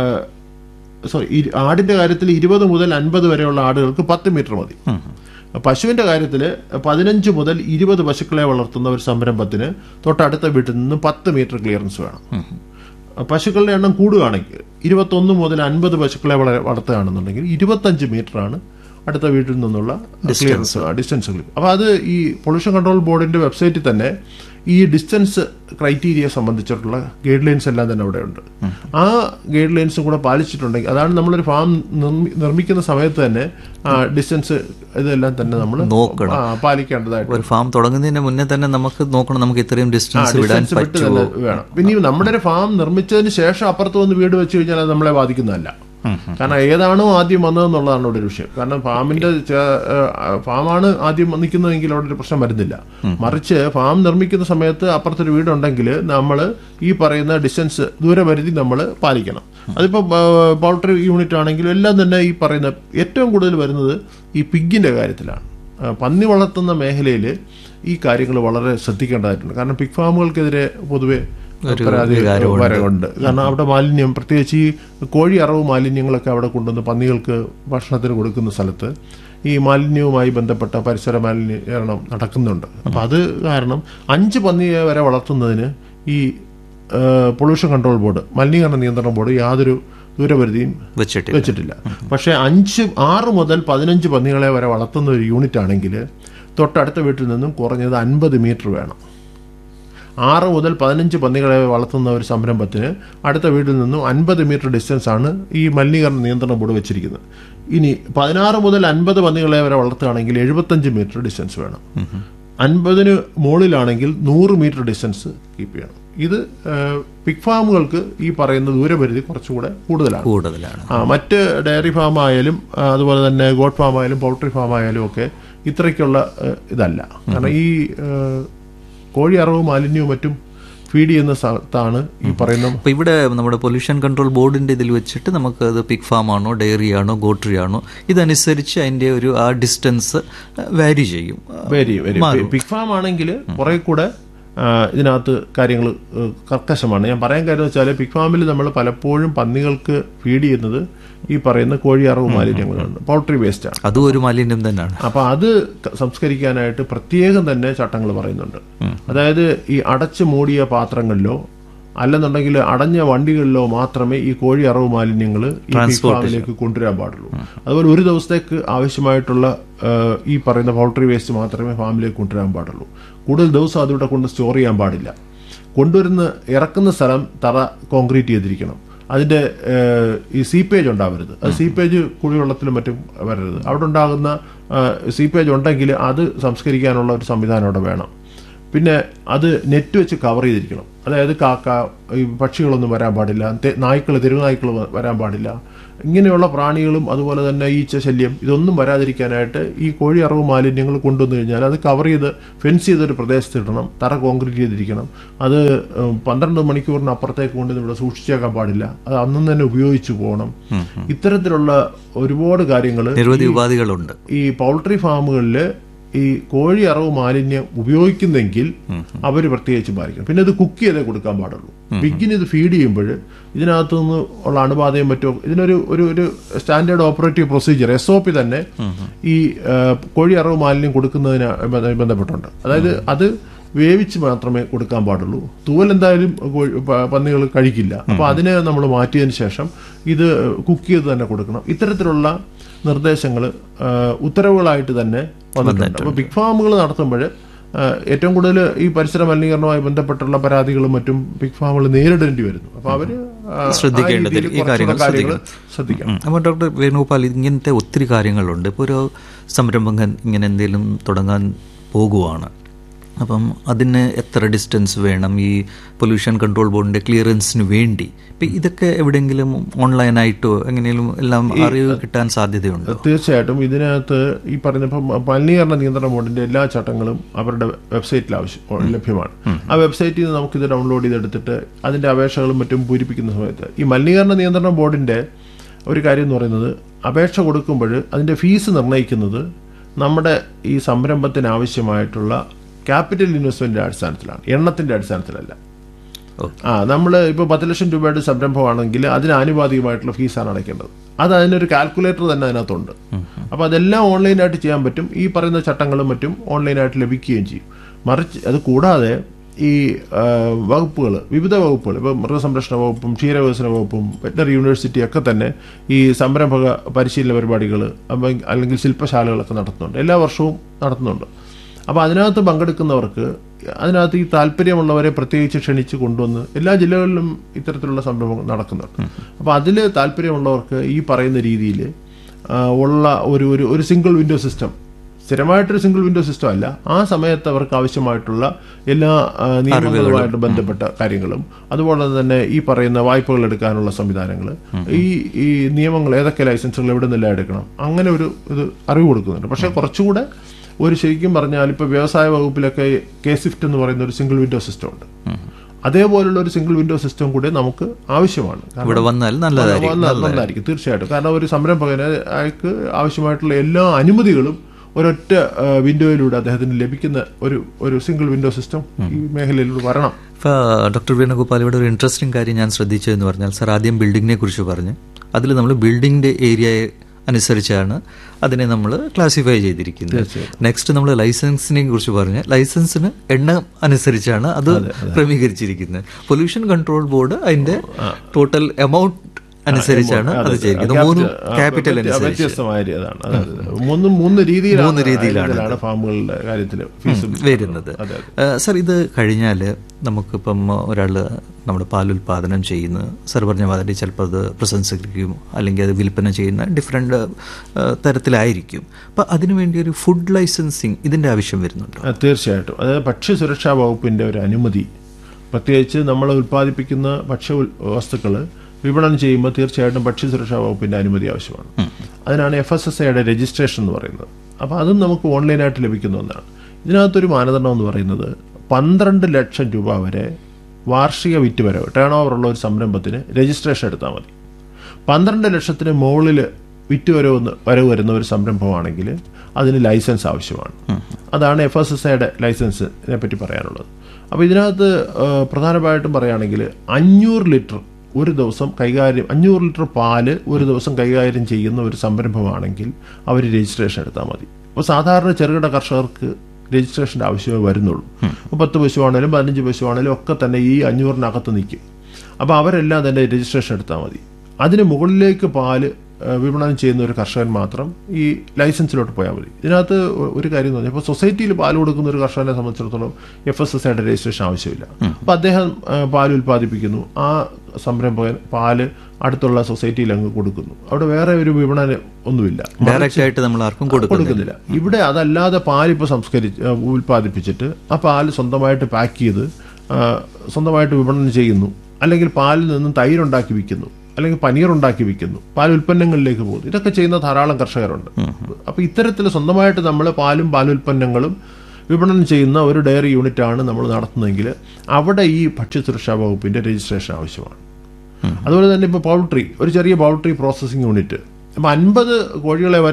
സോറി ആടിന്റെ കാര്യത്തിൽ ഇരുപത് മുതൽ അൻപത് വരെയുള്ള ആടുകൾക്ക് പത്ത് മീറ്റർ മതി. പശുവിന്റെ കാര്യത്തിൽ പതിനഞ്ച് മുതൽ ഇരുപത് പശുക്കളെ വളർത്തുന്ന ഒരു സംരംഭത്തിന് തൊട്ടടുത്ത വീട്ടിൽ നിന്ന് പത്ത് മീറ്റർ ക്ലിയറൻസ് വേണം. പശുക്കളുടെ എണ്ണം കൂടുകയാണെങ്കിൽ ഇരുപത്തൊന്ന് മുതൽ അൻപത് പശുക്കളെ വളർത്തുകയാണെന്നുണ്ടെങ്കിൽ ഇരുപത്തഞ്ച് മീറ്ററാണ് അടുത്ത വീട്ടിൽ നിന്നുള്ള ക്ലിയറൻസ് ഡിസ്റ്റൻസുകൾ. അപ്പോൾ അത് ഈ പൊല്യൂഷൻ കൺട്രോൾ ബോർഡിന്റെ വെബ്സൈറ്റിൽ തന്നെ ഈ ഡിസ്റ്റൻസ് ക്രൈറ്റീരിയ സംബന്ധിച്ചിട്ടുള്ള ഗൈഡ് ലൈൻസ് എല്ലാം തന്നെ അവിടെ ഉണ്ട്. ആ ഗൈഡ് ലൈൻസും കൂടെ പാലിച്ചിട്ടുണ്ടെങ്കിൽ, അതാണ് നമ്മളൊരു ഫാം നിർമ്മിക്കുന്ന സമയത്ത് തന്നെ ഡിസ്റ്റൻസ് ഇതെല്ലാം തന്നെ നമ്മൾ പാലിക്കേണ്ടതായിട്ട്. ഒരു ഫാം തുടങ്ങുന്നതിന് മുന്നേ തന്നെ നമുക്ക് നോക്കണം, നമുക്ക് ഇത്രയും ഡിസ്റ്റൻസ് വിടാൻ പറ്റുമോ വേണം. പിന്നെ നമ്മുടെ ഒരു ഫാം നിർമ്മിച്ചതിന് ശേഷം അപ്പുറത്ത് വന്ന് വീട് വെച്ച് കഴിഞ്ഞാൽ അത് നമ്മളെ ബാധിക്കുന്നതല്ല. കാരണം ഏതാണോ ആദ്യം വന്നതെന്നുള്ളതാണ് ഇവിടെ ഒരു വിഷയം. കാരണം ഫാമിന്റെ ഫാമാണ് ആദ്യം നിൽക്കുന്നതെങ്കിൽ അവിടെ ഒരു പ്രശ്നം വരുന്നില്ല. മറിച്ച് ഫാം നിർമ്മിക്കുന്ന സമയത്ത് അപ്പുറത്തൊരു വീടുണ്ടെങ്കിൽ നമ്മൾ ഈ പറയുന്ന ഡിസ്റ്റൻസ് ദൂരപരിധി നമ്മൾ പാലിക്കണം. അതിപ്പോൾ പൗൾട്രി യൂണിറ്റ് ആണെങ്കിലും എല്ലാം തന്നെ ഈ പറയുന്ന ഏറ്റവും കൂടുതൽ വരുന്നത് ഈ പിഗിന്റെ കാര്യത്തിലാണ്. പന്നി വളർത്തുന്ന മേഖലയിൽ ഈ കാര്യങ്ങൾ വളരെ ശ്രദ്ധിക്കേണ്ടതായിട്ടുണ്ട്. കാരണം പിഗ് ഫാമുകൾക്കെതിരെ പൊതുവെ പരാതി വരവുണ്ട്. കാരണം അവിടെ മാലിന്യം, പ്രത്യേകിച്ച് ഈ കോഴി അറവ് മാലിന്യങ്ങളൊക്കെ അവിടെ കൊണ്ടുവന്ന് പന്നികൾക്ക് ഭക്ഷണത്തിന് കൊടുക്കുന്ന സ്ഥലത്ത് ഈ മാലിന്യവുമായി ബന്ധപ്പെട്ട പരിസര മാലിന്യീകരണം നടക്കുന്നുണ്ട്. അപ്പം അത് കാരണം അഞ്ച് പന്നിയെ വരെ വളർത്തുന്നതിന് ഈ പൊല്യൂഷൻ കൺട്രോൾ ബോർഡ്, മലിനീകരണ നിയന്ത്രണ ബോർഡ് യാതൊരു ദൂരപരിധിയും വെച്ചിട്ടില്ല. പക്ഷേ അഞ്ച് ആറ് മുതൽ പതിനഞ്ച് പന്നികളെ വരെ വളർത്തുന്ന ഒരു യൂണിറ്റ് ആണെങ്കിൽ തൊട്ടടുത്ത വീട്ടിൽ നിന്നും കുറഞ്ഞത് അൻപത് മീറ്റർ വേണം. ആറ് മുതൽ പതിനഞ്ച് പന്നികളെ വളർത്തുന്ന ഒരു സംരംഭത്തിന് അടുത്ത വീട്ടിൽ നിന്നും അൻപത് മീറ്റർ ഡിസ്റ്റൻസ് ആണ് ഈ മലിനീകരണ നിയന്ത്രണ ബോർഡ് വെച്ചിരിക്കുന്നത്. ഇനി പതിനാറ് മുതൽ അൻപത് പന്നികളെ വരെ വളർത്തുകയാണെങ്കിൽ എഴുപത്തഞ്ച് മീറ്റർ ഡിസ്റ്റൻസ് വേണം. അൻപതിന് മുകളിലാണെങ്കിൽ നൂറ് മീറ്റർ ഡിസ്റ്റൻസ് കീപ്പ് ചെയ്യണം. ഇത് പിഗ് ഫാമുകൾക്ക് ഈ പറയുന്ന ദൂരപരിധി കുറച്ചുകൂടെ കൂടുതലാണ് കൂടുതലാണ് ആ മറ്റ് ഡയറി ഫാം ആയാലും അതുപോലെ തന്നെ ഗോഡ് ഫാം ആയാലും പൗൾട്രി ഫാം ആയാലും ഒക്കെ ഇത്രയ്ക്കുള്ള ഇതല്ല. കാരണം ഈ കോഴി അറവും മാലിന്യവും മറ്റും ഫീഡ് ചെയ്യുന്ന സ്ഥലത്താണ് ഈ പറയുന്ന. അപ്പോൾ ഇവിടെ നമ്മുടെ പൊല്യൂഷൻ കൺട്രോൾ ബോർഡിന്റെ ഇതിൽ വെച്ചിട്ട് നമുക്ക് അത് പിഗ് ഫാം ആണോ ഡയറി ആണോ ഗോട്രി ആണോ ഇതനുസരിച്ച് അതിന്റെ ഒരു ആ ഡിസ്റ്റൻസ് വാരി ചെയ്യും. വാരി പിഗ് ഫാം ആണെങ്കിൽ കുറെ കൂടെ ഇതിനകത്ത് കാര്യങ്ങൾ കർക്കശമാണ്. ഞാൻ പറയാൻ കാര്യം വെച്ചാൽ പിഗ് ഫാമിൽ നമ്മൾ പലപ്പോഴും പന്നികൾക്ക് ഫീഡ് ചെയ്യുന്നത് ഈ പറയുന്ന കോഴി അറവ് മാലിന്യങ്ങളാണ്, പൗൾട്രി വേസ്റ്റ് ആണ്. അതും ഒരു മാലിന്യം തന്നെയാണ്. അപ്പൊ അത് സംസ്കരിക്കാനായിട്ട് പ്രത്യേകം തന്നെ ചട്ടങ്ങൾ പറയുന്നുണ്ട്. അതായത് ഈ അടച്ചു മൂടിയ പാത്രങ്ങളിലോ അല്ലെന്നുണ്ടെങ്കിൽ അടഞ്ഞ വണ്ടികളിലോ മാത്രമേ ഈ കോഴി അറവ് മാലിന്യങ്ങൾ ഈ പിഗ് ഫാമിലേക്ക് കൊണ്ടുവരാൻ പാടുള്ളൂ. അതുപോലെ ഒരു ദിവസത്തേക്ക് ആവശ്യമായിട്ടുള്ള ഈ പറയുന്ന പൗൾട്രി വേസ്റ്റ് മാത്രമേ ഫാമിലേക്ക് കൊണ്ടുവരാൻ പാടുള്ളൂ. കൂടുതൽ ദിവസം അതിവിടെ കൊണ്ട് സ്റ്റോർ ചെയ്യാൻ പാടില്ല. കൊണ്ടുവരുന്ന ഇറക്കുന്ന സ്ഥലം തറ കോൺക്രീറ്റ് ചെയ്തിരിക്കണം. അതിന്റെ ഈ സീപ്പേജ് ഉണ്ടാവരുത്. അത് സീപ്പേജ് കുടിവെള്ളത്തിലും മറ്റും വരരുത്. അവിടെ ഉണ്ടാകുന്ന സീപ്പേജ് ഉണ്ടെങ്കിൽ അത് സംസ്കരിക്കാനുള്ള ഒരു സംവിധാനം അവിടെ വേണം. പിന്നെ അത് നെറ്റ് വെച്ച് കവർ ചെയ്തിരിക്കണം. അതായത് കാക്ക, ഈ പക്ഷികളൊന്നും വരാൻ പാടില്ല, നായ്ക്കൾ, തെരുവുനായ്ക്കൾ വരാൻ പാടില്ല. ഇങ്ങനെയുള്ള പ്രാണികളും അതുപോലെ തന്നെ ഈച്ച ശല്യം ഇതൊന്നും വരാതിരിക്കാനായിട്ട് ഈ കോഴി അറവ് മാലിന്യങ്ങൾ കൊണ്ടുവന്നു കഴിഞ്ഞാൽ അത് കവർ ചെയ്ത് ഫെൻസ് ചെയ്തൊരു പ്രദേശത്ത് ഇടണം. തറ കോൺക്രീറ്റ് ചെയ്തിരിക്കണം. അത് പന്ത്രണ്ട് മണിക്കൂറിന് അപ്പുറത്തേക്ക് കൊണ്ട് ഇവിടെ സൂക്ഷിച്ചേക്കാൻ പാടില്ല. അത് അന്നും തന്നെ ഉപയോഗിച്ചു പോകണം. ഇത്തരത്തിലുള്ള ഒരുപാട് കാര്യങ്ങൾ നിരവധി ഉപാധികളുണ്ട്. ഈ പൗൾട്രി ഫാമുകളിൽ ഈ കോഴി അറവ് മാലിന്യം ഉപയോഗിക്കുന്നെങ്കിൽ അവർ പ്രത്യേകിച്ച് പാലിക്കണം. പിന്നെ ഇത് കുക്ക് ചെയ്തേ കൊടുക്കാൻ പാടുള്ളൂ. പിഗിന് ഇത് ഫീഡ് ചെയ്യുമ്പോൾ ഇതിനകത്തു നിന്ന് ഉള്ള അണുബാധയും മറ്റും ഇതിനൊരു ഒരു ഒരു standard operative procedure S O P തന്നെ ഈ കോഴി അറവ് മാലിന്യം കൊടുക്കുന്നതിന് ബന്ധപ്പെട്ടുണ്ട്. അതായത് അത് വേവിച്ച് മാത്രമേ കൊടുക്കാൻ പാടുള്ളൂ. തൂവൽ എന്തായാലും പന്നികൾ കഴിക്കില്ല. അപ്പോൾ അതിനെ നമ്മൾ മാറ്റിയതിന് ശേഷം ഇത് കുക്ക് ചെയ്ത് തന്നെ കൊടുക്കണം. ഇത്തരത്തിലുള്ള നിർദ്ദേശങ്ങൾ ഉത്തരവുകളായിട്ട് തന്നെ വന്നിട്ടുണ്ട്. അപ്പോൾ ബിഗ് ഫാമുകൾ നടത്തുമ്പോൾ ഏറ്റവും കൂടുതൽ ഈ പരിസര മലിനീകരണവുമായി ബന്ധപ്പെട്ടുള്ള പരാതികളും മറ്റും ബിഗ് ഫാമുകൾ നേരിടേണ്ടി വരുന്നു. അപ്പോൾ അവർ ശ്രദ്ധിക്കേണ്ടത് ഈ കാര്യങ്ങൾ ശ്രദ്ധിക്കണം. അപ്പോൾ ഡോക്ടർ വേണുഗോപാൽ, ഇങ്ങനത്തെ ഒത്തിരി കാര്യങ്ങളുണ്ട്. ഇപ്പോൾ ഒരു സംരംഭകൻ ഇങ്ങനെ എന്തെങ്കിലും തുടങ്ങാൻ പോകുവാണ്, അപ്പം അതിന് എത്ര ഡിസ്റ്റൻസ് വേണം, ഈ പൊല്യൂഷൻ കൺട്രോൾ ബോർഡിൻ്റെ ക്ലിയറൻസിന് വേണ്ടി ഇപ്പം ഇതൊക്കെ എവിടെയെങ്കിലും ഓൺലൈനായിട്ടോ എങ്ങനെയും എല്ലാം അറിവ് കിട്ടാൻ സാധ്യതയുണ്ട്? തീർച്ചയായിട്ടും ഇതിനകത്ത് ഈ പറഞ്ഞ ഇപ്പം മലിനീകരണ നിയന്ത്രണ ബോർഡിൻ്റെ എല്ലാ ചട്ടങ്ങളും അവരുടെ വെബ്സൈറ്റിൽ ആവശ്യം ലഭ്യമാണ്. ആ വെബ്സൈറ്റിൽ നിന്ന് നമുക്കിത് ഡൗൺലോഡ് ചെയ്തെടുത്തിട്ട് അതിൻ്റെ അപേക്ഷകളും മറ്റും പൂരിപ്പിക്കുന്ന സമയത്ത് ഈ മലിനീകരണ നിയന്ത്രണ ബോർഡിൻ്റെ ഒരു കാര്യം എന്ന് പറയുന്നത്, അപേക്ഷ കൊടുക്കുമ്പോൾ അതിൻ്റെ ഫീസ് നിർണ്ണയിക്കുന്നത് നമ്മുടെ ഈ സംരംഭത്തിന് ആവശ്യമായിട്ടുള്ള ക്യാപിറ്റൽ ഇൻവെസ്റ്റ്മെന്റിന്റെ അടിസ്ഥാനത്തിലാണ്, എണ്ണത്തിന്റെ അടിസ്ഥാനത്തിലല്ല. ആ നമ്മൾ ഇപ്പോൾ പത്ത് ലക്ഷം രൂപയുടെ സംരംഭമാണെങ്കിൽ അതിന് ആനുപാതികമായിട്ടുള്ള ഫീസാണ് അടയ്ക്കേണ്ടത്. അത് അതിനൊരു കാൽക്കുലേറ്റർ തന്നെ അതിനകത്തുണ്ട്. അപ്പോൾ അതെല്ലാം ഓൺലൈനായിട്ട് ചെയ്യാൻ പറ്റും. ഈ പറയുന്ന ചട്ടങ്ങളും മറ്റും ഓൺലൈനായിട്ട് ലഭിക്കുകയും ചെയ്യും. മറിച്ച് അത് കൂടാതെ ഈ വകുപ്പുകൾ, വിവിധ വകുപ്പുകൾ, ഇപ്പോൾ മൃഗസംരക്ഷണ വകുപ്പും ക്ഷീരവികസന വകുപ്പും വെറ്ററിനറി യൂണിവേഴ്സിറ്റി ഒക്കെ തന്നെ ഈ സംരംഭക പരിശീലന പരിപാടികൾ അല്ലെങ്കിൽ ശില്പശാലകളൊക്കെ നടത്തുന്നുണ്ട്, എല്ലാ വർഷവും നടത്തുന്നുണ്ട്. അപ്പോൾ അതിനകത്ത് പങ്കെടുക്കുന്നവർക്ക് അതിനകത്ത് ഈ താല്പര്യമുള്ളവരെ പ്രത്യേകിച്ച് ക്ഷണിച്ച് കൊണ്ടുവന്ന് എല്ലാ ജില്ലകളിലും ഇത്തരത്തിലുള്ള സംരംഭങ്ങൾ നടക്കുന്നുണ്ട്. അപ്പോൾ അതിൽ താല്പര്യമുള്ളവർക്ക് ഈ പറയുന്ന രീതിയിൽ ഉള്ള ഒരു ഒരു ഒരു single window system, സ്ഥിരമായിട്ടൊരു single window system അല്ല, ആ സമയത്ത് അവർക്ക് ആവശ്യമായിട്ടുള്ള എല്ലാ നിയമങ്ങളുമായിട്ട് ബന്ധപ്പെട്ട കാര്യങ്ങളും അതുപോലെ തന്നെ ഈ പറയുന്ന വായ്പകൾ എടുക്കാനുള്ള സംവിധാനങ്ങൾ, ഈ ഈ നിയമങ്ങൾ ഏതൊക്കെ ലൈസൻസുകൾ എവിടെ നിന്നെല്ലാം എടുക്കണം, അങ്ങനെ ഒരു ഇത് അറിവ് കൊടുക്കുന്നുണ്ട്. പക്ഷേ കുറച്ചുകൂടെ ഒരു ശരിക്കും പറഞ്ഞാൽ ഇപ്പോൾ വ്യവസായ വകുപ്പിലൊക്കെ കെ സ്വിഫ്റ്റ് എന്ന് പറയുന്ന ഒരു സിംഗിൾ വിൻഡോ സിസ്റ്റം ഉണ്ട്. അതേപോലുള്ള ഒരു സിംഗിൾ വിൻഡോ സിസ്റ്റം കൂടെ നമുക്ക് ആവശ്യമാണ്. നല്ലതായിരിക്കും തീർച്ചയായിട്ടും. കാരണം ഒരു സംരംഭകന് അയാൾക്ക് ആവശ്യമായിട്ടുള്ള എല്ലാ അനുമതികളും ഒരൊറ്റ വിൻഡോയിലൂടെ അദ്ദേഹത്തിന് ലഭിക്കുന്ന ഒരു ഒരു സിംഗിൾ വിൻഡോ സിസ്റ്റം ഈ മേഖലയിലൂടെ വരണം. ഇപ്പോൾ ഡോക്ടർ വേണുഗോപാൽ, ഇവിടെ ഒരു ഇൻട്രസ്റ്റിംഗ് കാര്യം ഞാൻ ശ്രദ്ധിച്ചതെന്ന് പറഞ്ഞാൽ, സാർ ആദ്യം ബിൽഡിങ്ങിനെ കുറിച്ച് പറഞ്ഞ് അതിൽ നമ്മൾ ബിൽഡിങ്ങിൻ്റെ ഏരിയയെ അനുസരിച്ചാണ് അതിനെ നമ്മൾ ക്ലാസിഫൈ ചെയ്തിരിക്കുന്നത്. നെക്സ്റ്റ് നമ്മൾ ലൈസൻസിനെ കുറിച്ച് പറഞ്ഞ് ലൈസൻസിന് എണ്ണം അനുസരിച്ചാണ് അത് ക്രമീകരിച്ചിരിക്കുന്നത്. പൊല്യൂഷൻ കൺട്രോൾ ബോർഡ് അതിന്റെ ടോട്ടൽ എമൗണ്ട് അനുസരിച്ചാണ് അത് ചെയ്തിരിക്കുന്നത്. മൂന്നും ക്യാപിറ്റൽ മൂന്ന് രീതിയിലാണ് ഫാമുകളുടെ കാര്യത്തിൽ ഫീസ് വരുന്നത്. സർ, ഇത് കഴിഞ്ഞാൽ നമുക്കിപ്പം ഒരാൾ നമ്മുടെ പാലുൽപാദനം ചെയ്യുന്ന സർ പറഞ്ഞ മാതിരി ചിലപ്പോൾ അത് പ്രശംസിക്കും അല്ലെങ്കിൽ അത് വിൽപ്പന ചെയ്യുന്ന ഡിഫറെൻ്റ് തരത്തിലായിരിക്കും. അപ്പം അതിനുവേണ്ടി ഒരു ഫുഡ് ലൈസൻസിങ് ഇതിൻ്റെ ആവശ്യം വരുന്നുണ്ടോ? തീർച്ചയായിട്ടും. അതായത് ഭക്ഷ്യസുരക്ഷാ വകുപ്പിൻ്റെ ഒരു അനുമതി, പ്രത്യേകിച്ച് നമ്മൾ ഉൽപ്പാദിപ്പിക്കുന്ന ഭക്ഷ്യ വസ്തുക്കൾ വിപണനം ചെയ്യുമ്പോൾ തീർച്ചയായിട്ടും ഭക്ഷ്യസുരക്ഷാ വകുപ്പിൻ്റെ അനുമതി ആവശ്യമാണ്. അതിനാണ് എഫ് എസ് എസ് എയുടെ രജിസ്ട്രേഷൻ എന്ന് പറയുന്നത്. അപ്പോൾ അതും നമുക്ക് ഓൺലൈനായിട്ട് ലഭിക്കുന്ന ഒന്നാണ്. ഇതിനകത്തൊരു മാനദണ്ഡം എന്ന് പറയുന്നത് പന്ത്രണ്ട് ലക്ഷം രൂപ വരെ വാർഷിക വിറ്റുവരവ്, ടേൺ ഓവറുള്ള ഒരു സംരംഭത്തിന് രജിസ്ട്രേഷൻ എടുത്താൽ മതി. പന്ത്രണ്ട് ലക്ഷത്തിന് മുകളിൽ വിറ്റുവരവ് വരവ് വരുന്ന ഒരു സംരംഭമാണെങ്കിൽ അതിന് ലൈസൻസ് ആവശ്യമാണ്. അതാണ് എഫ് എസ് എസ് എയുടെ ലൈസൻസിനെ പറ്റി പറയാനുള്ളത്. അപ്പോൾ ഇതിനകത്ത് പ്രധാനമായിട്ടും പറയുകയാണെങ്കിൽ അഞ്ഞൂറ് ലിറ്റർ ഒരു ദിവസം കൈകാര്യം അഞ്ഞൂറ് ലിറ്റർ പാല് ഒരു ദിവസം കൈകാര്യം ചെയ്യുന്ന ഒരു സംരംഭമാണെങ്കിൽ അവർ രജിസ്ട്രേഷൻ എടുത്താൽ മതി. അപ്പോൾ സാധാരണ ചെറുകിട കർഷകർക്ക് രജിസ്ട്രേഷൻ്റെ ആവശ്യമേ വരുന്നുള്ളൂ. അപ്പോൾ പത്ത് പശുവാണേലും പതിനഞ്ച് പശുവാണേലും ഒക്കെ തന്നെ ഈ അഞ്ഞൂറിനകത്ത് നിൽക്കും. അപ്പോൾ അവരെല്ലാം തന്നെ രജിസ്ട്രേഷൻ എടുത്താൽ മതി. അതിന് മുകളിലേക്ക് പാല് വിപണനം ചെയ്യുന്ന ഒരു കർഷകൻ മാത്രം ഈ ലൈസൻസിലോട്ട് പോയാൽ മതി. ഇതിനകത്ത് ഒരു കാര്യം എന്ന് പറഞ്ഞാൽ ഇപ്പോൾ സൊസൈറ്റിയിൽ പാൽ കൊടുക്കുന്ന ഒരു കർഷകനെ സംബന്ധിച്ചിടത്തോളം എഫ് എസ് എസ് ഐയുടെ രജിസ്ട്രേഷൻ ആവശ്യമില്ല. അപ്പം അദ്ദേഹം പാൽ ഉൽപ്പാദിപ്പിക്കുന്നു, ആ സംരംഭകൻ പാല് അടുത്തുള്ള സൊസൈറ്റിയിൽ അങ്ങ് കൊടുക്കുന്നു. അവിടെ വേറെ ഒരു വിപണനം ഒന്നുമില്ല, ഡയറക്റ്റ് ആയിട്ട് നമ്മൾ ആർക്കും കൊടുക്കുന്നില്ല. ഇവിടെ അതല്ലാതെ പാലിപ്പോൾ സംസ്കരിച്ച് ഉൽപ്പാദിപ്പിച്ചിട്ട് ആ പാല് സ്വന്തമായിട്ട് പാക്ക് ചെയ്ത് സ്വന്തമായിട്ട് വിപണനം ചെയ്യുന്നു, അല്ലെങ്കിൽ പാലിൽ നിന്നും തൈരുണ്ടാക്കി വിൽക്കുന്നു, അല്ലെങ്കിൽ പനീർ ഉണ്ടാക്കി വിൽക്കുന്നു, പാൽ ഉൽപ്പന്നങ്ങളിലേക്ക് പോകുന്നു. ഇതൊക്കെ ചെയ്യുന്ന ധാരാളം കർഷകരുണ്ട്. അപ്പോൾ ഇത്തരത്തിൽ സ്വന്തമായിട്ട് നമ്മൾ പാലും പാലുൽപ്പന്നങ്ങളും വിപണനം ചെയ്യുന്ന ഒരു ഡയറി യൂണിറ്റാണ് നമ്മൾ നടത്തുന്നതെങ്കിൽ അവിടെ ഈ ഭക്ഷ്യസുരക്ഷാ വകുപ്പിൻ്റെ രജിസ്ട്രേഷൻ ആവശ്യമാണ്. അതുപോലെ തന്നെ ഇപ്പോൾ പൗൾട്രി, ഒരു ചെറിയ പൗൾട്രി പ്രോസസ്സിംഗ് യൂണിറ്റ്, അപ്പോൾ അൻപത് കോഴികളെ വരെ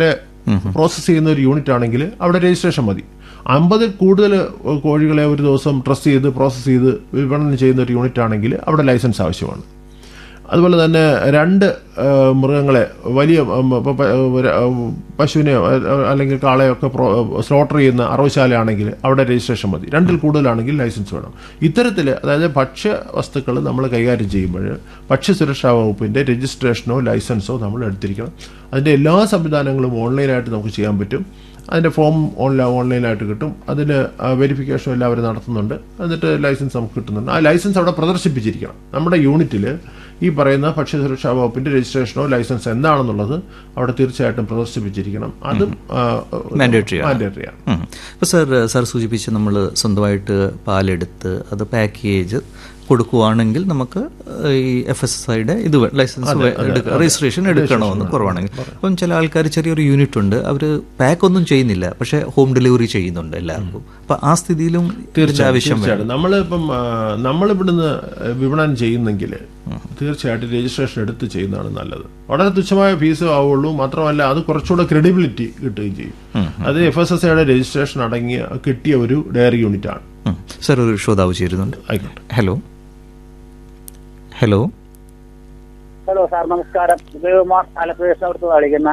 പ്രോസസ്സ് ചെയ്യുന്ന ഒരു യൂണിറ്റ് ആണെങ്കിൽ അവിടെ രജിസ്ട്രേഷൻ മതി. അമ്പതിൽ കൂടുതൽ കോഴികളെ ഒരു ദിവസം ട്രസ്റ്റ് ചെയ്ത് പ്രോസസ്സ് ചെയ്ത് വിപണനം ചെയ്യുന്ന ഒരു യൂണിറ്റ് ആണെങ്കിൽ അവിടെ ലൈസൻസ് ആവശ്യമാണ്. അതുപോലെ തന്നെ രണ്ട് മൃഗങ്ങളെ വലിയ പശുവിനെയോ അല്ലെങ്കിൽ കാളയോ ഒക്കെ സ്ലോട്ടർ ചെയ്യുന്ന അറവശാലയാണെങ്കിൽ അവിടെ രജിസ്ട്രേഷൻ മതി. രണ്ടിൽ കൂടുതലാണെങ്കിൽ ലൈസൻസ് വേണം. ഇത്തരത്തിൽ അതായത് ഭക്ഷ്യ വസ്തുക്കൾ നമ്മൾ കൈകാര്യം ചെയ്യുമ്പോൾ ഭക്ഷ്യസുരക്ഷാ വകുപ്പിൻ്റെ രജിസ്ട്രേഷനോ ലൈസൻസോ നമ്മൾ എടുത്തിരിക്കണം. അതിൻ്റെ എല്ലാ സംവിധാനങ്ങളും ഓൺലൈനായിട്ട് നമുക്ക് ചെയ്യാൻ പറ്റും. അതിൻ്റെ ഫോം ഓൺലൈൻ ഓൺലൈനായിട്ട് കിട്ടും. അതിന് വെരിഫിക്കേഷൻ എല്ലാം അവർ നടത്തുന്നുണ്ട്. എന്നിട്ട് ലൈസൻസ് നമുക്ക് കിട്ടുന്നുണ്ട്. ആ ലൈസൻസ് അവിടെ പ്രദർശിപ്പിച്ചിരിക്കണം. നമ്മുടെ യൂണിറ്റിൽ ഈ പറയുന്ന ഭക്ഷ്യസുരക്ഷാ വകുപ്പിന്റെ രജിസ്ട്രേഷനോ ലൈസൻസ് എന്താണെന്നുള്ളത് അവിടെ തീർച്ചയായിട്ടും പ്രദർശിപ്പിച്ചിരിക്കണം. അതും മാൻഡേറ്ററി മാൻഡേറ്ററിയാണ്. അപ്പോൾ സാർ സാർ സൂചിപ്പിച്ച് നമ്മൾ സ്വന്തമായിട്ട് പാലെടുത്ത് അത് പാക്കേജ് കൊടുക്കുവാണെങ്കിൽ നമുക്ക് ഈ എഫ് എസ് എസ് ഐയുടെ ഇത് ലൈസൻസ് രജിസ്ട്രേഷൻ എടുക്കണമെന്ന് കുറവാണെങ്കിൽ. അപ്പം ചില ആൾക്കാർ ചെറിയൊരു യൂണിറ്റ് ഉണ്ട്, അവർ പാക്ക് ഒന്നും ചെയ്യുന്നില്ല, പക്ഷേ ഹോം ഡെലിവറി ചെയ്യുന്നുണ്ട് എല്ലാവർക്കും. അപ്പം ആ സ്ഥിതിയിലും തീർച്ചയായിട്ടും നമ്മളിപ്പം നമ്മളിവിടുന്ന് വിപണനം ചെയ്യുന്നെങ്കിൽ തീർച്ചയായിട്ടും രജിസ്ട്രേഷൻ എടുത്ത് ചെയ്യുന്നതാണ് നല്ലത്. വളരെ തുച്ഛമായ ഫീസ് ആവുള്ളൂ. മാത്രമല്ല അത് കുറച്ചുകൂടെ ക്രെഡിബിലിറ്റി കിട്ടുകയും ചെയ്യും. അത് എഫ് എസ് എസ് ഐയുടെ രജിസ്ട്രേഷൻ അടങ്ങിയ കിട്ടിയ ഒരു ഡയറി യൂണിറ്റ് ആണ്. സാർ ഒരു ശ്രോതാവ് ചേരുന്നുണ്ട്. ആയിക്കോട്ടെ. ഹലോ ഹലോ ഹലോ സാർ, നമസ്കാരം. ഉദയകുമാർ ആലപ്പുഴത്ത് കളിക്കുന്ന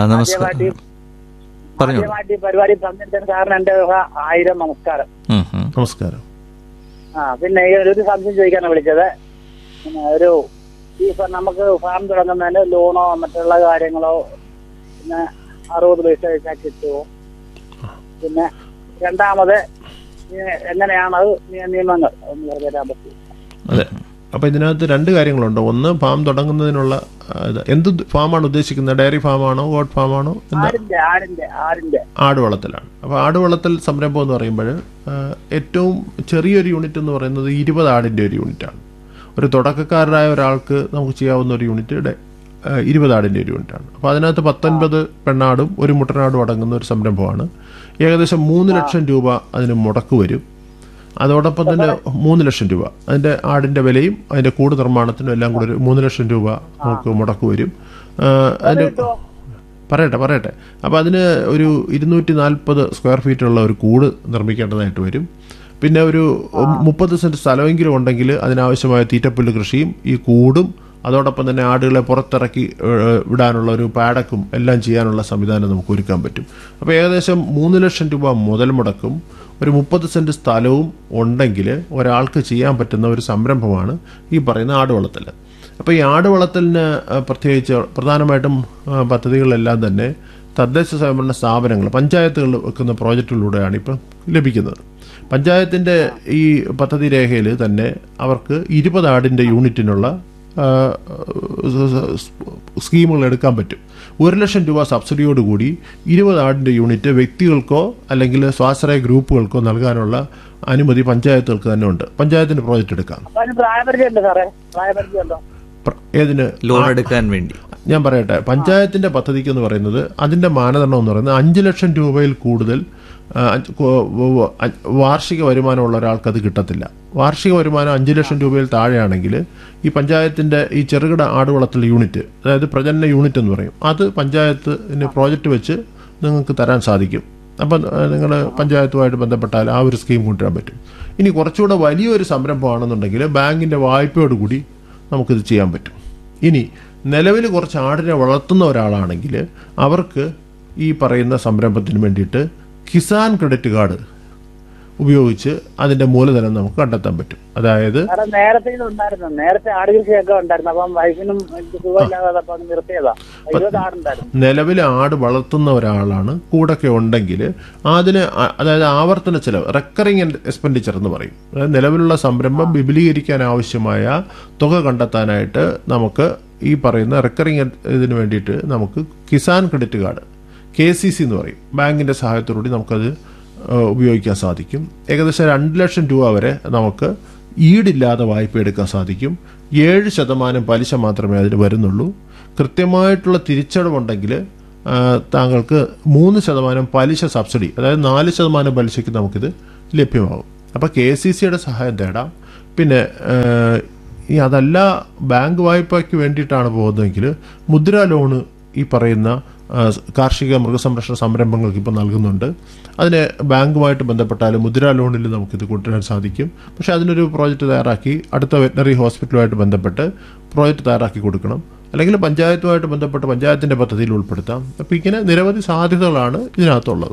ആദ്യമായിട്ട് പരിപാടി പങ്കെടുത്ത സാറിന് എന്റെ ആയിരം നമസ്കാരം. നമസ്കാരം. ആ പിന്നെ ഒരു സംശയം ചോദിക്കാനാണ് വിളിച്ചത്. പിന്നെ ഒരു ഈ നമുക്ക് ഫാം തുടങ്ങുന്നതിന് ലോണോ മറ്റുള്ള കാര്യങ്ങളോ പിന്നെ അറുപത് പൈസ വെച്ചാൽ കിട്ടുമോ? പിന്നെ രണ്ടാമത് എങ്ങനെയാണ് അത് നിയമങ്ങൾ ഒന്ന് പറഞ്ഞു തരാൻ പറ്റും? അതെ, അപ്പോൾ ഇതിനകത്ത് രണ്ട് കാര്യങ്ങളുണ്ട്. ഒന്ന്, ഫാം തുടങ്ങുന്നതിനുള്ള എന്ത് ഫാമാണ് ഉദ്ദേശിക്കുന്നത്? Diary ഫാമാണോ, got ഫാമാണോ? ആട് വളർത്തലാണ്. അപ്പോൾ ആട് വളർത്തൽ സംരംഭം എന്ന് പറയുമ്പോൾ ഏറ്റവും ചെറിയൊരു യൂണിറ്റ് എന്ന് പറയുന്നത് ഇരുപത് ആടിൻ്റെ ഒരു യൂണിറ്റാണ്. ഒരു തുടക്കക്കാരനായ ഒരാൾക്ക് നമുക്ക് ചെയ്യാവുന്ന ഒരു യൂണിറ്റ് ഇരുപത് ആടിൻ്റെ ഒരു യൂണിറ്റാണ്. അപ്പോൾ അതിനകത്ത് പത്തൊൻപത് പെണ്ണാടും ഒരു മുട്ടനാടും അടങ്ങുന്ന ഒരു സംരംഭമാണ്. ഏകദേശം മൂന്ന് ലക്ഷം രൂപ അതിന് മുടക്ക് വരും. അതോടൊപ്പം തന്നെ മൂന്ന് ലക്ഷം രൂപ അതിൻ്റെ ആടിൻ്റെ വിലയും അതിൻ്റെ കൂട് നിർമ്മാണത്തിനും എല്ലാം കൂടി ഒരു മൂന്ന് ലക്ഷം രൂപ നമുക്ക് മുടക്ക് വരും. അതിൻ്റെ പറയട്ടെ പറയട്ടെ അപ്പോൾ അതിന് ഒരു ഇരുന്നൂറ്റി നാൽപ്പത് സ്ക്വയർ ഫീറ്റുള്ള ഒരു കൂട് നിർമ്മിക്കേണ്ടതായിട്ട് വരും. പിന്നെ ഒരു മുപ്പത് സെൻറ്റ് സ്ഥലമെങ്കിലും ഉണ്ടെങ്കിൽ അതിനാവശ്യമായ തീറ്റപ്പുല്ല് കൃഷിയും ഈ കൂടും അതോടൊപ്പം തന്നെ ആടുകളെ പുറത്തിറക്കി വിടാനുള്ള ഒരു പാടക്കും എല്ലാം ചെയ്യാനുള്ള സംവിധാനം നമുക്ക് ഒരുക്കാൻ പറ്റും. അപ്പോൾ ഏകദേശം മൂന്ന് ലക്ഷം രൂപ മുതൽ മുടക്കും ഒരു മുപ്പത് സെൻറ്റ് സ്ഥലവും ഉണ്ടെങ്കിൽ ഒരാൾക്ക് ചെയ്യാൻ പറ്റുന്ന ഒരു സംരംഭമാണ് ഈ പറയുന്ന ആട് വളർത്തൽ. അപ്പോൾ ഈ ആട് വളർത്തലിന് പ്രത്യേകിച്ച് പ്രധാനമായിട്ടും പദ്ധതികളെല്ലാം തന്നെ തദ്ദേശ സ്വയംഭരണ സ്ഥാപനങ്ങൾ പഞ്ചായത്തുകൾ വെക്കുന്ന പ്രോജക്റ്റുകളിലൂടെയാണ് ഇപ്പം ലഭിക്കുന്നത്. പഞ്ചായത്തിൻ്റെ ഈ പദ്ധതി രേഖയിൽ തന്നെ അവർക്ക് ഇരുപത് ആടിൻ്റെ യൂണിറ്റിനുള്ള സ്കീമുകൾ എടുക്കാൻ പറ്റും. ഒരു ലക്ഷം രൂപ സബ്സിഡിയോടുകൂടി ഇരുപത് ആടിൻ്റെ യൂണിറ്റ് വ്യക്തികൾക്കോ അല്ലെങ്കിൽ സ്വാശ്രയ ഗ്രൂപ്പുകൾക്കോ നൽകാനുള്ള അനുമതി പഞ്ചായത്തുകൾക്ക് തന്നെ ഉണ്ട്. പഞ്ചായത്തിന് പ്രോജക്റ്റ് എടുക്കാം. ഏതിന്? ലോൺ എടുക്കാൻ വേണ്ടി. ഞാൻ പറയട്ടെ, പഞ്ചായത്തിന്റെ പദ്ധതിക്ക് എന്ന് പറയുന്നത് അതിന്റെ മാനദണ്ഡം എന്ന് പറയുന്നത് അഞ്ച് ലക്ഷം രൂപയിൽ കൂടുതൽ വാർഷിക വരുമാനമുള്ള ഒരാൾക്ക് അത് കിട്ടത്തില്ല. വാർഷിക വരുമാനം അഞ്ച് ലക്ഷം രൂപയിൽ താഴെയാണെങ്കിൽ ഈ പഞ്ചായത്തിന്റെ ഈ ചെറുകിട ആടുവളർത്തൽ യൂണിറ്റ്, അതായത് പ്രജനന യൂണിറ്റ് എന്ന് പറയും, അത് പഞ്ചായത്തിന് പ്രോജക്റ്റ് വെച്ച് നിങ്ങൾക്ക് തരാൻ സാധിക്കും. അപ്പം നിങ്ങൾ പഞ്ചായത്തുമായിട്ട് ബന്ധപ്പെട്ടാൽ ആ ഒരു സ്കീം കൊണ്ടുവരാൻ പറ്റും. ഇനി കുറച്ചുകൂടെ വലിയൊരു സംരംഭമാണെന്നുണ്ടെങ്കിൽ ബാങ്കിന്റെ വായ്പയോടുകൂടി നമുക്കിത് ചെയ്യാൻ പറ്റും. ഇനി നിലവിൽ കുറച്ച് ആടിനെ വളർത്തുന്ന ഒരാളാണെങ്കിൽ അവർക്ക് ഈ പറയുന്ന സംരംഭത്തിന് വേണ്ടിയിട്ട് കിസാൻ ക്രെഡിറ്റ് കാർഡ് ഉപയോഗിച്ച് അതിന്റെ മൂലധനം നമുക്ക് കണ്ടെത്താൻ പറ്റും. അതായത് നേരത്തെ ഉണ്ടായിരുന്നു, നേരത്തെ ആട് കൃഷിയൊക്കെ ഉണ്ടായിരുന്നു. അപ്പം വൈഫിനും നിർത്തിയതാ. നിലവിൽ ആട് വളർത്തുന്ന ഒരാളാണ് കൂടൊക്കെ ഉണ്ടെങ്കിൽ അതിന് അതായത് ആവർത്തന ചെലവ്, റെക്കറിങ് എക്സ്പെൻഡിച്ചർ എന്ന് പറയും. അതായത് നിലവിലുള്ള സംരംഭം വിപുലീകരിക്കാൻ ആവശ്യമായ തുക കണ്ടെത്താനായിട്ട് നമുക്ക് ഈ പറയുന്ന റെക്കറിങ് ഇതിന് വേണ്ടിയിട്ട് നമുക്ക് Kisan credit card, K C C എന്ന് പറയും, ബാങ്കിന്റെ സഹായത്തോടുകൂടി നമുക്കത് ഉപയോഗിക്കാൻ സാധിക്കും. ഏകദേശം രണ്ട് ലക്ഷം രൂപ വരെ നമുക്ക് ഈടില്ലാതെ വായ്പ എടുക്കാൻ സാധിക്കും. ഏഴ് ശതമാനം പലിശ മാത്രമേ അതിന് വരുന്നുള്ളൂ. കൃത്യമായിട്ടുള്ള തിരിച്ചടവുണ്ടെങ്കിൽ താങ്കൾക്ക് മൂന്ന് ശതമാനം പലിശ സബ്സിഡി, അതായത് നാല് ശതമാനം പലിശയ്ക്ക് നമുക്കിത് ലഭ്യമാകും. അപ്പോൾ കെ സി സിയുടെ സഹായം തേടാം. പിന്നെ ഈ അതല്ല ബാങ്ക് വായ്പയ്ക്ക് വേണ്ടിയിട്ടാണ് പോകുന്നതെങ്കിൽ മുദ്രാ ലോണ് ഈ പറയുന്ന കാർഷിക മൃഗസംരക്ഷണ സംരംഭങ്ങൾക്ക് ഇപ്പോൾ നൽകുന്നുണ്ട്. അതിന് ബാങ്കുമായിട്ട് ബന്ധപ്പെട്ടാലും മുദ്രാ ലോണിൽ നമുക്കിത് കൊണ്ടുവരാൻ സാധിക്കും. പക്ഷേ അതിനൊരു പ്രോജക്റ്റ് തയ്യാറാക്കി അടുത്ത വെറ്ററിനറി ഹോസ്പിറ്റലുമായിട്ട് ബന്ധപ്പെട്ട് പ്രോജക്റ്റ് തയ്യാറാക്കി കൊടുക്കണം. അല്ലെങ്കിൽ പഞ്ചായത്തുമായിട്ട് ബന്ധപ്പെട്ട് പഞ്ചായത്തിൻ്റെ പദ്ധതിയിൽ ഉൾപ്പെടുത്താം. അപ്പോൾ ഇങ്ങനെ നിരവധി സാധ്യതകളാണ് ഇതിനകത്തുള്ളത്.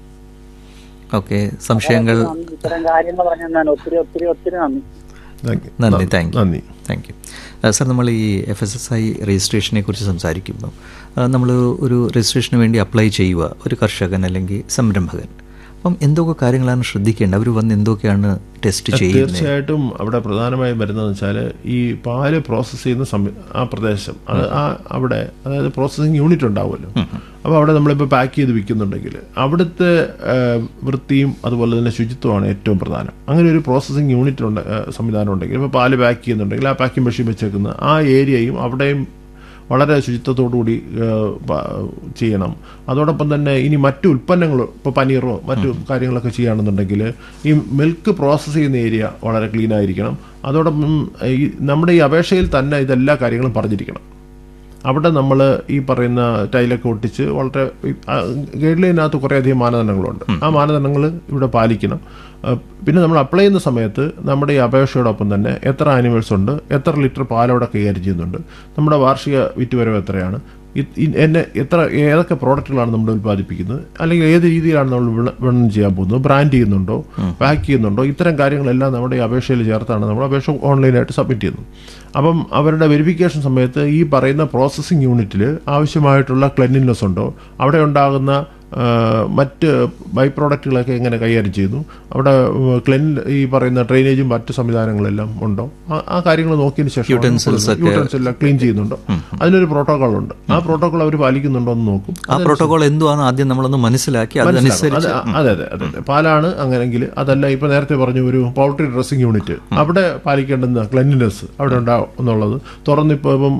ഓക്കെ, സംശയങ്ങൾ ഇത്തരം കാര്യങ്ങൾ പറഞ്ഞാൽ ഒത്തിരി ഒത്തിരി ഒത്തിരി നന്ദി. നന്ദി താങ്ക് യു നന്ദി താങ്ക് യു സാർ. നമ്മൾ ഈ എഫ് എസ് എസ് ഐ രജിസ്ട്രേഷനെ കുറിച്ച് സംസാരിക്കുമ്പം നമ്മൾ ഒരു രജിസ്ട്രേഷന് വേണ്ടി അപ്ലൈ ചെയ്യുക ഒരു കർഷകൻ അല്ലെങ്കിൽ സംരംഭകൻ, അപ്പം എന്തൊക്കെ കാര്യങ്ങളാണ് ശ്രദ്ധിക്കേണ്ടത്? അവർ വന്ന് എന്തൊക്കെയാണ് ടെസ്റ്റ് ചെയ്യുന്നത്? തീർച്ചയായിട്ടും അവിടെ പ്രധാനമായും വരുന്നതെന്ന് വെച്ചാൽ ഈ പാല് പ്രോസസ്സ് ചെയ്യുന്ന സമയ ആ പ്രദേശം അത് ആ അവിടെ അതായത് പ്രോസസ്സിങ് യൂണിറ്റ് ഉണ്ടാവുമല്ലോ. അപ്പോൾ അവിടെ നമ്മളിപ്പോൾ പാക്ക് ചെയ്ത് വിൽക്കുന്നുണ്ടെങ്കിൽ അവിടുത്തെ വൃത്തിയും അതുപോലെ തന്നെ ശുചിത്വമാണ് ഏറ്റവും പ്രധാനം. അങ്ങനെ ഒരു പ്രോസസ്സിങ് യൂണിറ്റ് ഉണ്ട് സംവിധാനം ഉണ്ടെങ്കിൽ ഇപ്പോൾ പാല് പാക്ക് ചെയ്യുന്നുണ്ടെങ്കിൽ ആ പാക്കിംഗ് മെഷീൻ വെച്ചേക്കുന്ന ആ ഏരിയയും അവിടെയും വളരെ ശുചിത്വത്തോടുകൂടി ചെയ്യണം. അതോടൊപ്പം തന്നെ ഇനി മറ്റു ഉൽപ്പന്നങ്ങൾ ഇപ്പോൾ പനീറോ മറ്റു കാര്യങ്ങളൊക്കെ ചെയ്യുകയാണെന്നുണ്ടെങ്കിൽ ഈ മിൽക്ക് പ്രോസസ്സ് ചെയ്യുന്ന ഏരിയ വളരെ ക്ലീൻ ആയിരിക്കണം. അതോടൊപ്പം ഈ നമ്മുടെ ഈ അപേക്ഷയിൽ തന്നെ ഇതെല്ലാ കാര്യങ്ങളും പറഞ്ഞിരിക്കണം. അവിടെ നമ്മൾ ഈ പറയുന്ന ടൈലൊക്കെ ഒട്ടിച്ച് വളരെ ഗൈഡ് ലൈനകത്ത് കുറേയധികം മാനദണ്ഡങ്ങളുണ്ട്. ആ മാനദണ്ഡങ്ങൾ ഇവിടെ പാലിക്കണം. പിന്നെ നമ്മൾ അപ്ലൈ ചെയ്യുന്ന സമയത്ത് നമ്മുടെ ഈ അപേക്ഷയോടൊപ്പം തന്നെ എത്ര ആനിമൽസ് ഉണ്ട്, എത്ര ലിറ്റർ പാലവിടെ കൈകാര്യം ചെയ്യുന്നുണ്ട്, നമ്മുടെ വാർഷിക വിറ്റുവരവ് എത്രയാണ്, എന്നെ എത്ര ഏതൊക്കെ പ്രോഡക്റ്റുകളാണ് നമ്മൾ ഉൽപ്പാദിപ്പിക്കുന്നത്, അല്ലെങ്കിൽ ഏത് രീതിയിലാണ് നമ്മൾ വിപണനം ചെയ്യാൻ പോകുന്നത്, ബ്രാൻഡ് ചെയ്യുന്നുണ്ടോ, പാക്ക് ചെയ്യുന്നുണ്ടോ, ഇത്തരം കാര്യങ്ങളെല്ലാം നമ്മുടെ ഈ അപേക്ഷയിൽ ചേർത്താണ് നമ്മൾ അപേക്ഷ ഓൺലൈനായിട്ട് സബ്മിറ്റ് ചെയ്യുന്നത്. അപ്പം അവരുടെ വെരിഫിക്കേഷൻ സമയത്ത് ഈ പറയുന്ന പ്രോസസ്സിംഗ് യൂണിറ്റിൽ ആവശ്യമായിട്ടുള്ള ക്ലെൻലിനെസ് ഉണ്ടോ, അവിടെ ഉണ്ടാകുന്ന മറ്റ് ബൈ പ്രോഡക്റ്റുകളൊക്കെ എങ്ങനെ കൈകാര്യം ചെയ്യുന്നു, അവിടെ ക്ലെൻ ഈ പറയുന്ന ഡ്രെയിനേജും മറ്റ് സംവിധാനങ്ങളെല്ലാം ഉണ്ടോ, ആ കാര്യങ്ങൾ നോക്കിയതിന് ശേഷം യൂട്ടൻസിൽ എല്ലാം ക്ലീൻ ചെയ്യുന്നുണ്ടോ, അതിനൊരു പ്രോട്ടോകോൾ ഉണ്ട്. ആ പ്രോട്ടോകോൾ അവർ പാലിക്കുന്നുണ്ടോ എന്ന് നോക്കും. ആ പ്രോട്ടോകോൾ എന്തുവാണ് ആദ്യം നമ്മളൊന്ന് മനസ്സിലാക്കി അതനുസരിച്ച്. അതെ അതെ അതെ അതെ പാലാണ് അങ്ങനെങ്കിൽ അതല്ല. ഇപ്പൊ നേരത്തെ പറഞ്ഞു ഒരു പൗൾട്രി ഡ്രസ്സിംഗ് യൂണിറ്റ്, അവിടെ പാലിക്കേണ്ടുന്ന ക്ലെൻലിനെസ് അവിടെ ഉണ്ടാവും എന്നുള്ളത്. തുറന്നിപ്പോ ഇപ്പം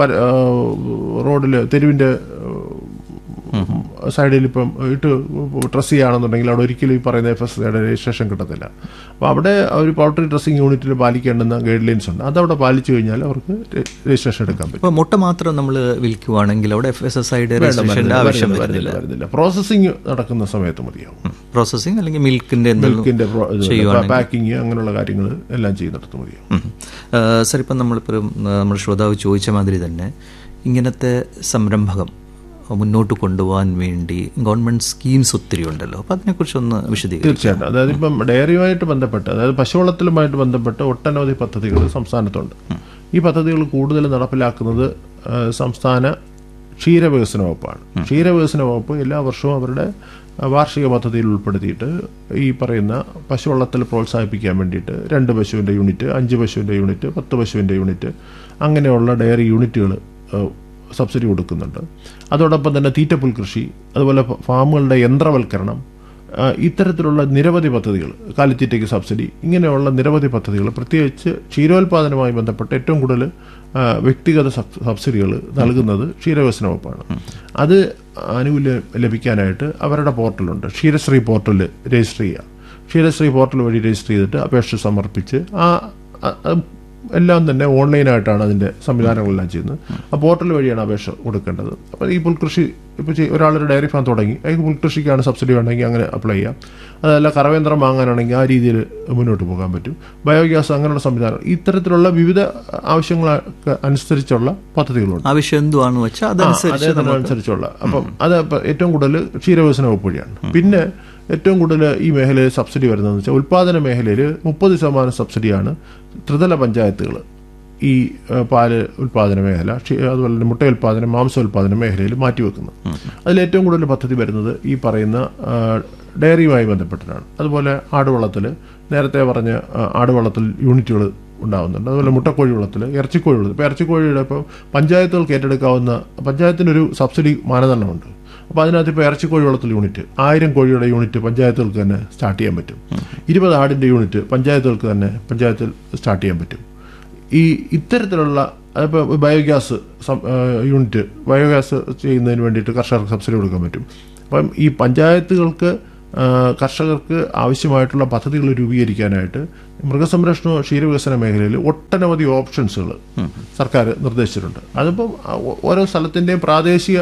റോഡിൽ തെരുവിന്റെ സൈഡിൽ ഇപ്പം ഇട്ട് ഡ്രസ് ചെയ്യുകയാണെന്നുണ്ടെങ്കിൽ അവിടെ ഒരിക്കലും ഈ പറയുന്ന എഫ് എസ് ഐയുടെ രജിസ്ട്രേഷൻ കിട്ടത്തില്ല. അപ്പോൾ അവിടെ ഒരു പൗൾട്രി ഡ്രസ്സിംഗ് യൂണിറ്റിൽ പാലിക്കേണ്ടുന്ന ഗൈഡ് ലൈൻസ് ഉണ്ട്. അതവിടെ പാലിച്ചു കഴിഞ്ഞാൽ അവർക്ക് രജിസ്ട്രേഷൻ എടുക്കാൻ പറ്റും. അപ്പോൾ മുട്ട മാത്രം നമ്മൾ വിൽക്കുവാണെങ്കിൽ അവിടെ എഫ് എസ് എസ് ഐയുടെ രജിസ്ട്രേഷൻ്റെ ആവശ്യം വരുന്നില്ല. പ്രോസസ്സിംഗ് നടക്കുന്ന സമയത്ത് മതിയാവും. പ്രോസസ്സിംഗ് അല്ലെങ്കിൽ മിൽക്കിന്റെ മിൽക്കിന്റെ പാക്കിങ് അങ്ങനെയുള്ള കാര്യങ്ങൾ എല്ലാം ചെയ്യുന്നിടത്ത് മതിയാവും. സർ, ഇപ്പം നമ്മളിപ്പോൾ നമ്മുടെ ശ്രോതാവ് ചോദിച്ച മാതിരി തന്നെ ഇങ്ങനത്തെ സംരംഭകം മുന്നോട്ട് കൊണ്ടുപോകാൻ വേണ്ടി ഗവൺമെന്റ് സ്കീംസ് ഒത്തിരി ഉണ്ടല്ലോ, അപ്പോൾ അതിനെക്കുറിച്ചൊന്ന് വിശദീകരിക്കും. തീർച്ചയായിട്ടും. അതായത് ഇപ്പം ഡയറിയുമായിട്ട് ബന്ധപ്പെട്ട് അതായത് പശുവളത്തിലുമായിട്ട് ബന്ധപ്പെട്ട് ഒട്ടനവധി പദ്ധതികൾ സംസ്ഥാനത്തുണ്ട്. ഈ പദ്ധതികൾ കൂടുതൽ നടപ്പിലാക്കുന്നത് സംസ്ഥാന ക്ഷീരവികസന വകുപ്പാണ്. ക്ഷീരവികസന വകുപ്പ് എല്ലാ വർഷവും അവരുടെ വാർഷിക പദ്ധതിയിൽ ഉൾപ്പെടുത്തിയിട്ട് ഈ പറയുന്ന പശുവളത്തിൽ പ്രോത്സാഹിപ്പിക്കാൻ വേണ്ടിയിട്ട് രണ്ട് പശുവിൻ്റെ യൂണിറ്റ്, അഞ്ച് പശുവിൻ്റെ യൂണിറ്റ്, പത്ത് പശുവിൻ്റെ യൂണിറ്റ് അങ്ങനെയുള്ള ഡയറി യൂണിറ്റുകൾ സബ്സിഡി കൊടുക്കുന്നുണ്ട്. അതോടൊപ്പം തന്നെ തീറ്റപ്പുൽ കൃഷി, അതുപോലെ ഫാമുകളുടെ യന്ത്രവൽക്കരണം, ഇത്തരത്തിലുള്ള നിരവധി പദ്ധതികൾ, കാലിത്തീറ്റയ്ക്ക് സബ്സിഡി, ഇങ്ങനെയുള്ള നിരവധി പദ്ധതികൾ പ്രത്യേകിച്ച് ക്ഷീരോത്പാദനവുമായി ബന്ധപ്പെട്ട് ഏറ്റവും കൂടുതൽ വ്യക്തിഗത സബ്സിഡികൾ നൽകുന്നത് ക്ഷീരവികസന വകുപ്പാണ്. അത് ആനുകൂല്യം ലഭിക്കാനായിട്ട് അവരുടെ പോർട്ടലുണ്ട്. ക്ഷീരശ്രീ പോർട്ടൽ രജിസ്റ്റർ ചെയ്യുക. ക്ഷീരശ്രീ പോർട്ടൽ വഴി രജിസ്റ്റർ ചെയ്തിട്ട് അപേക്ഷ സമർപ്പിച്ച് ആ എല്ലാം തന്നെ ഓൺലൈനായിട്ടാണ് അതിൻ്റെ സംവിധാനങ്ങളെല്ലാം ചെയ്യുന്നത്. ആ പോർട്ടൽ വഴിയാണ് അപേക്ഷ കൊടുക്കേണ്ടത്. അപ്പോൾ ഈ പുൽകൃഷി ഇപ്പോൾ ഒരാളൊരു ഡയറി ഫാം തുടങ്ങി, അതിന് പുൽകൃഷിക്കാണ് സബ്സിഡി വേണമെങ്കിൽ അങ്ങനെ അപ്ലൈ ചെയ്യാം. അതല്ല കറവേന്ദ്രം വാങ്ങാനാണെങ്കിൽ ആ രീതിയിൽ മുന്നോട്ട് പോകാൻ പറ്റും. ബയോഗ്യാസ് അങ്ങനെയുള്ള സംവിധാനം, ഇത്തരത്തിലുള്ള വിവിധ ആവശ്യങ്ങൾക്ക് അനുസരിച്ചുള്ള പദ്ധതികളുണ്ട്. ആവശ്യം എന്തുവാണെന്ന് വെച്ചാൽ അതനുസരിച്ചുള്ള അപ്പം അത് ഏറ്റവും കൂടുതൽ ക്ഷീരവികസന വകുപ്പ് വഴിയാണ്. പിന്നെ ഏറ്റവും കൂടുതൽ ഈ മേഖലയിൽ സബ്സിഡി വരുന്നതെന്ന് വെച്ചാൽ ഉൽപ്പാദന മേഖലയിൽ മുപ്പത് ശതമാനം സബ്സിഡിയാണ് ത്രിതല പഞ്ചായത്തുകൾ ഈ പാല് ഉൽപ്പാദന മേഖല, അതുപോലെ തന്നെ മുട്ട ഉൽപ്പാദനം, മാംസ ഉൽപ്പാദന മേഖലയിൽ മാറ്റിവെക്കുന്നത്. അതിലേറ്റവും കൂടുതൽ പദ്ധതി വരുന്നത് ഈ പറയുന്ന ഡയറിയുമായി ബന്ധപ്പെട്ടിട്ടാണ്. അതുപോലെ ആടുവളത്തിൽ നേരത്തെ പറഞ്ഞ ആടുവളത്തിൽ യൂണിറ്റുകൾ ഉണ്ടാകുന്നുണ്ട്. അതുപോലെ മുട്ടക്കോഴി വളത്തിൽ, ഇറച്ചിക്കോഴി വളത്തിൽ. ഇപ്പോൾ ഇറച്ചിക്കോഴിയുടെ ഇപ്പോൾ പഞ്ചായത്തുകൾക്ക് ഏറ്റെടുക്കാവുന്ന പഞ്ചായത്തിനൊരു സബ്സിഡി മാനദണ്ഡമുണ്ട്. അപ്പോൾ അതിനകത്ത് ഇപ്പോൾ ഇറച്ചിക്കോഴി വളത്തിൽ യൂണിറ്റ് ആയിരം കോഴിയുടെ യൂണിറ്റ് പഞ്ചായത്തുകൾക്ക് തന്നെ സ്റ്റാർട്ട് ചെയ്യാൻ പറ്റും. ഇരുപത് ആടിൻ്റെ യൂണിറ്റ് പഞ്ചായത്തുകൾക്ക് തന്നെ പഞ്ചായത്തിൽ സ്റ്റാർട്ട് ചെയ്യാൻ പറ്റും. ഈ ഇത്തരത്തിലുള്ള അതിപ്പോൾ ബയോഗ്യാസ് യൂണിറ്റ് ബയോഗ്യാസ് ചെയ്യുന്നതിന് വേണ്ടിയിട്ട് കർഷകർക്ക് സബ്സിഡി കൊടുക്കാൻ പറ്റും. അപ്പം ഈ പഞ്ചായത്തുകൾക്ക് കർഷകർക്ക് ആവശ്യമായിട്ടുള്ള പദ്ധതികൾ രൂപീകരിക്കാനായിട്ട് മൃഗസംരക്ഷണ ക്ഷീരവികസന മേഖലയിൽ ഒട്ടനവധി ഓപ്ഷൻസുകൾ സർക്കാർ നിർദ്ദേശിച്ചിട്ടുണ്ട്. അതിപ്പം ഓരോ സ്ഥലത്തിൻ്റെയും പ്രാദേശിക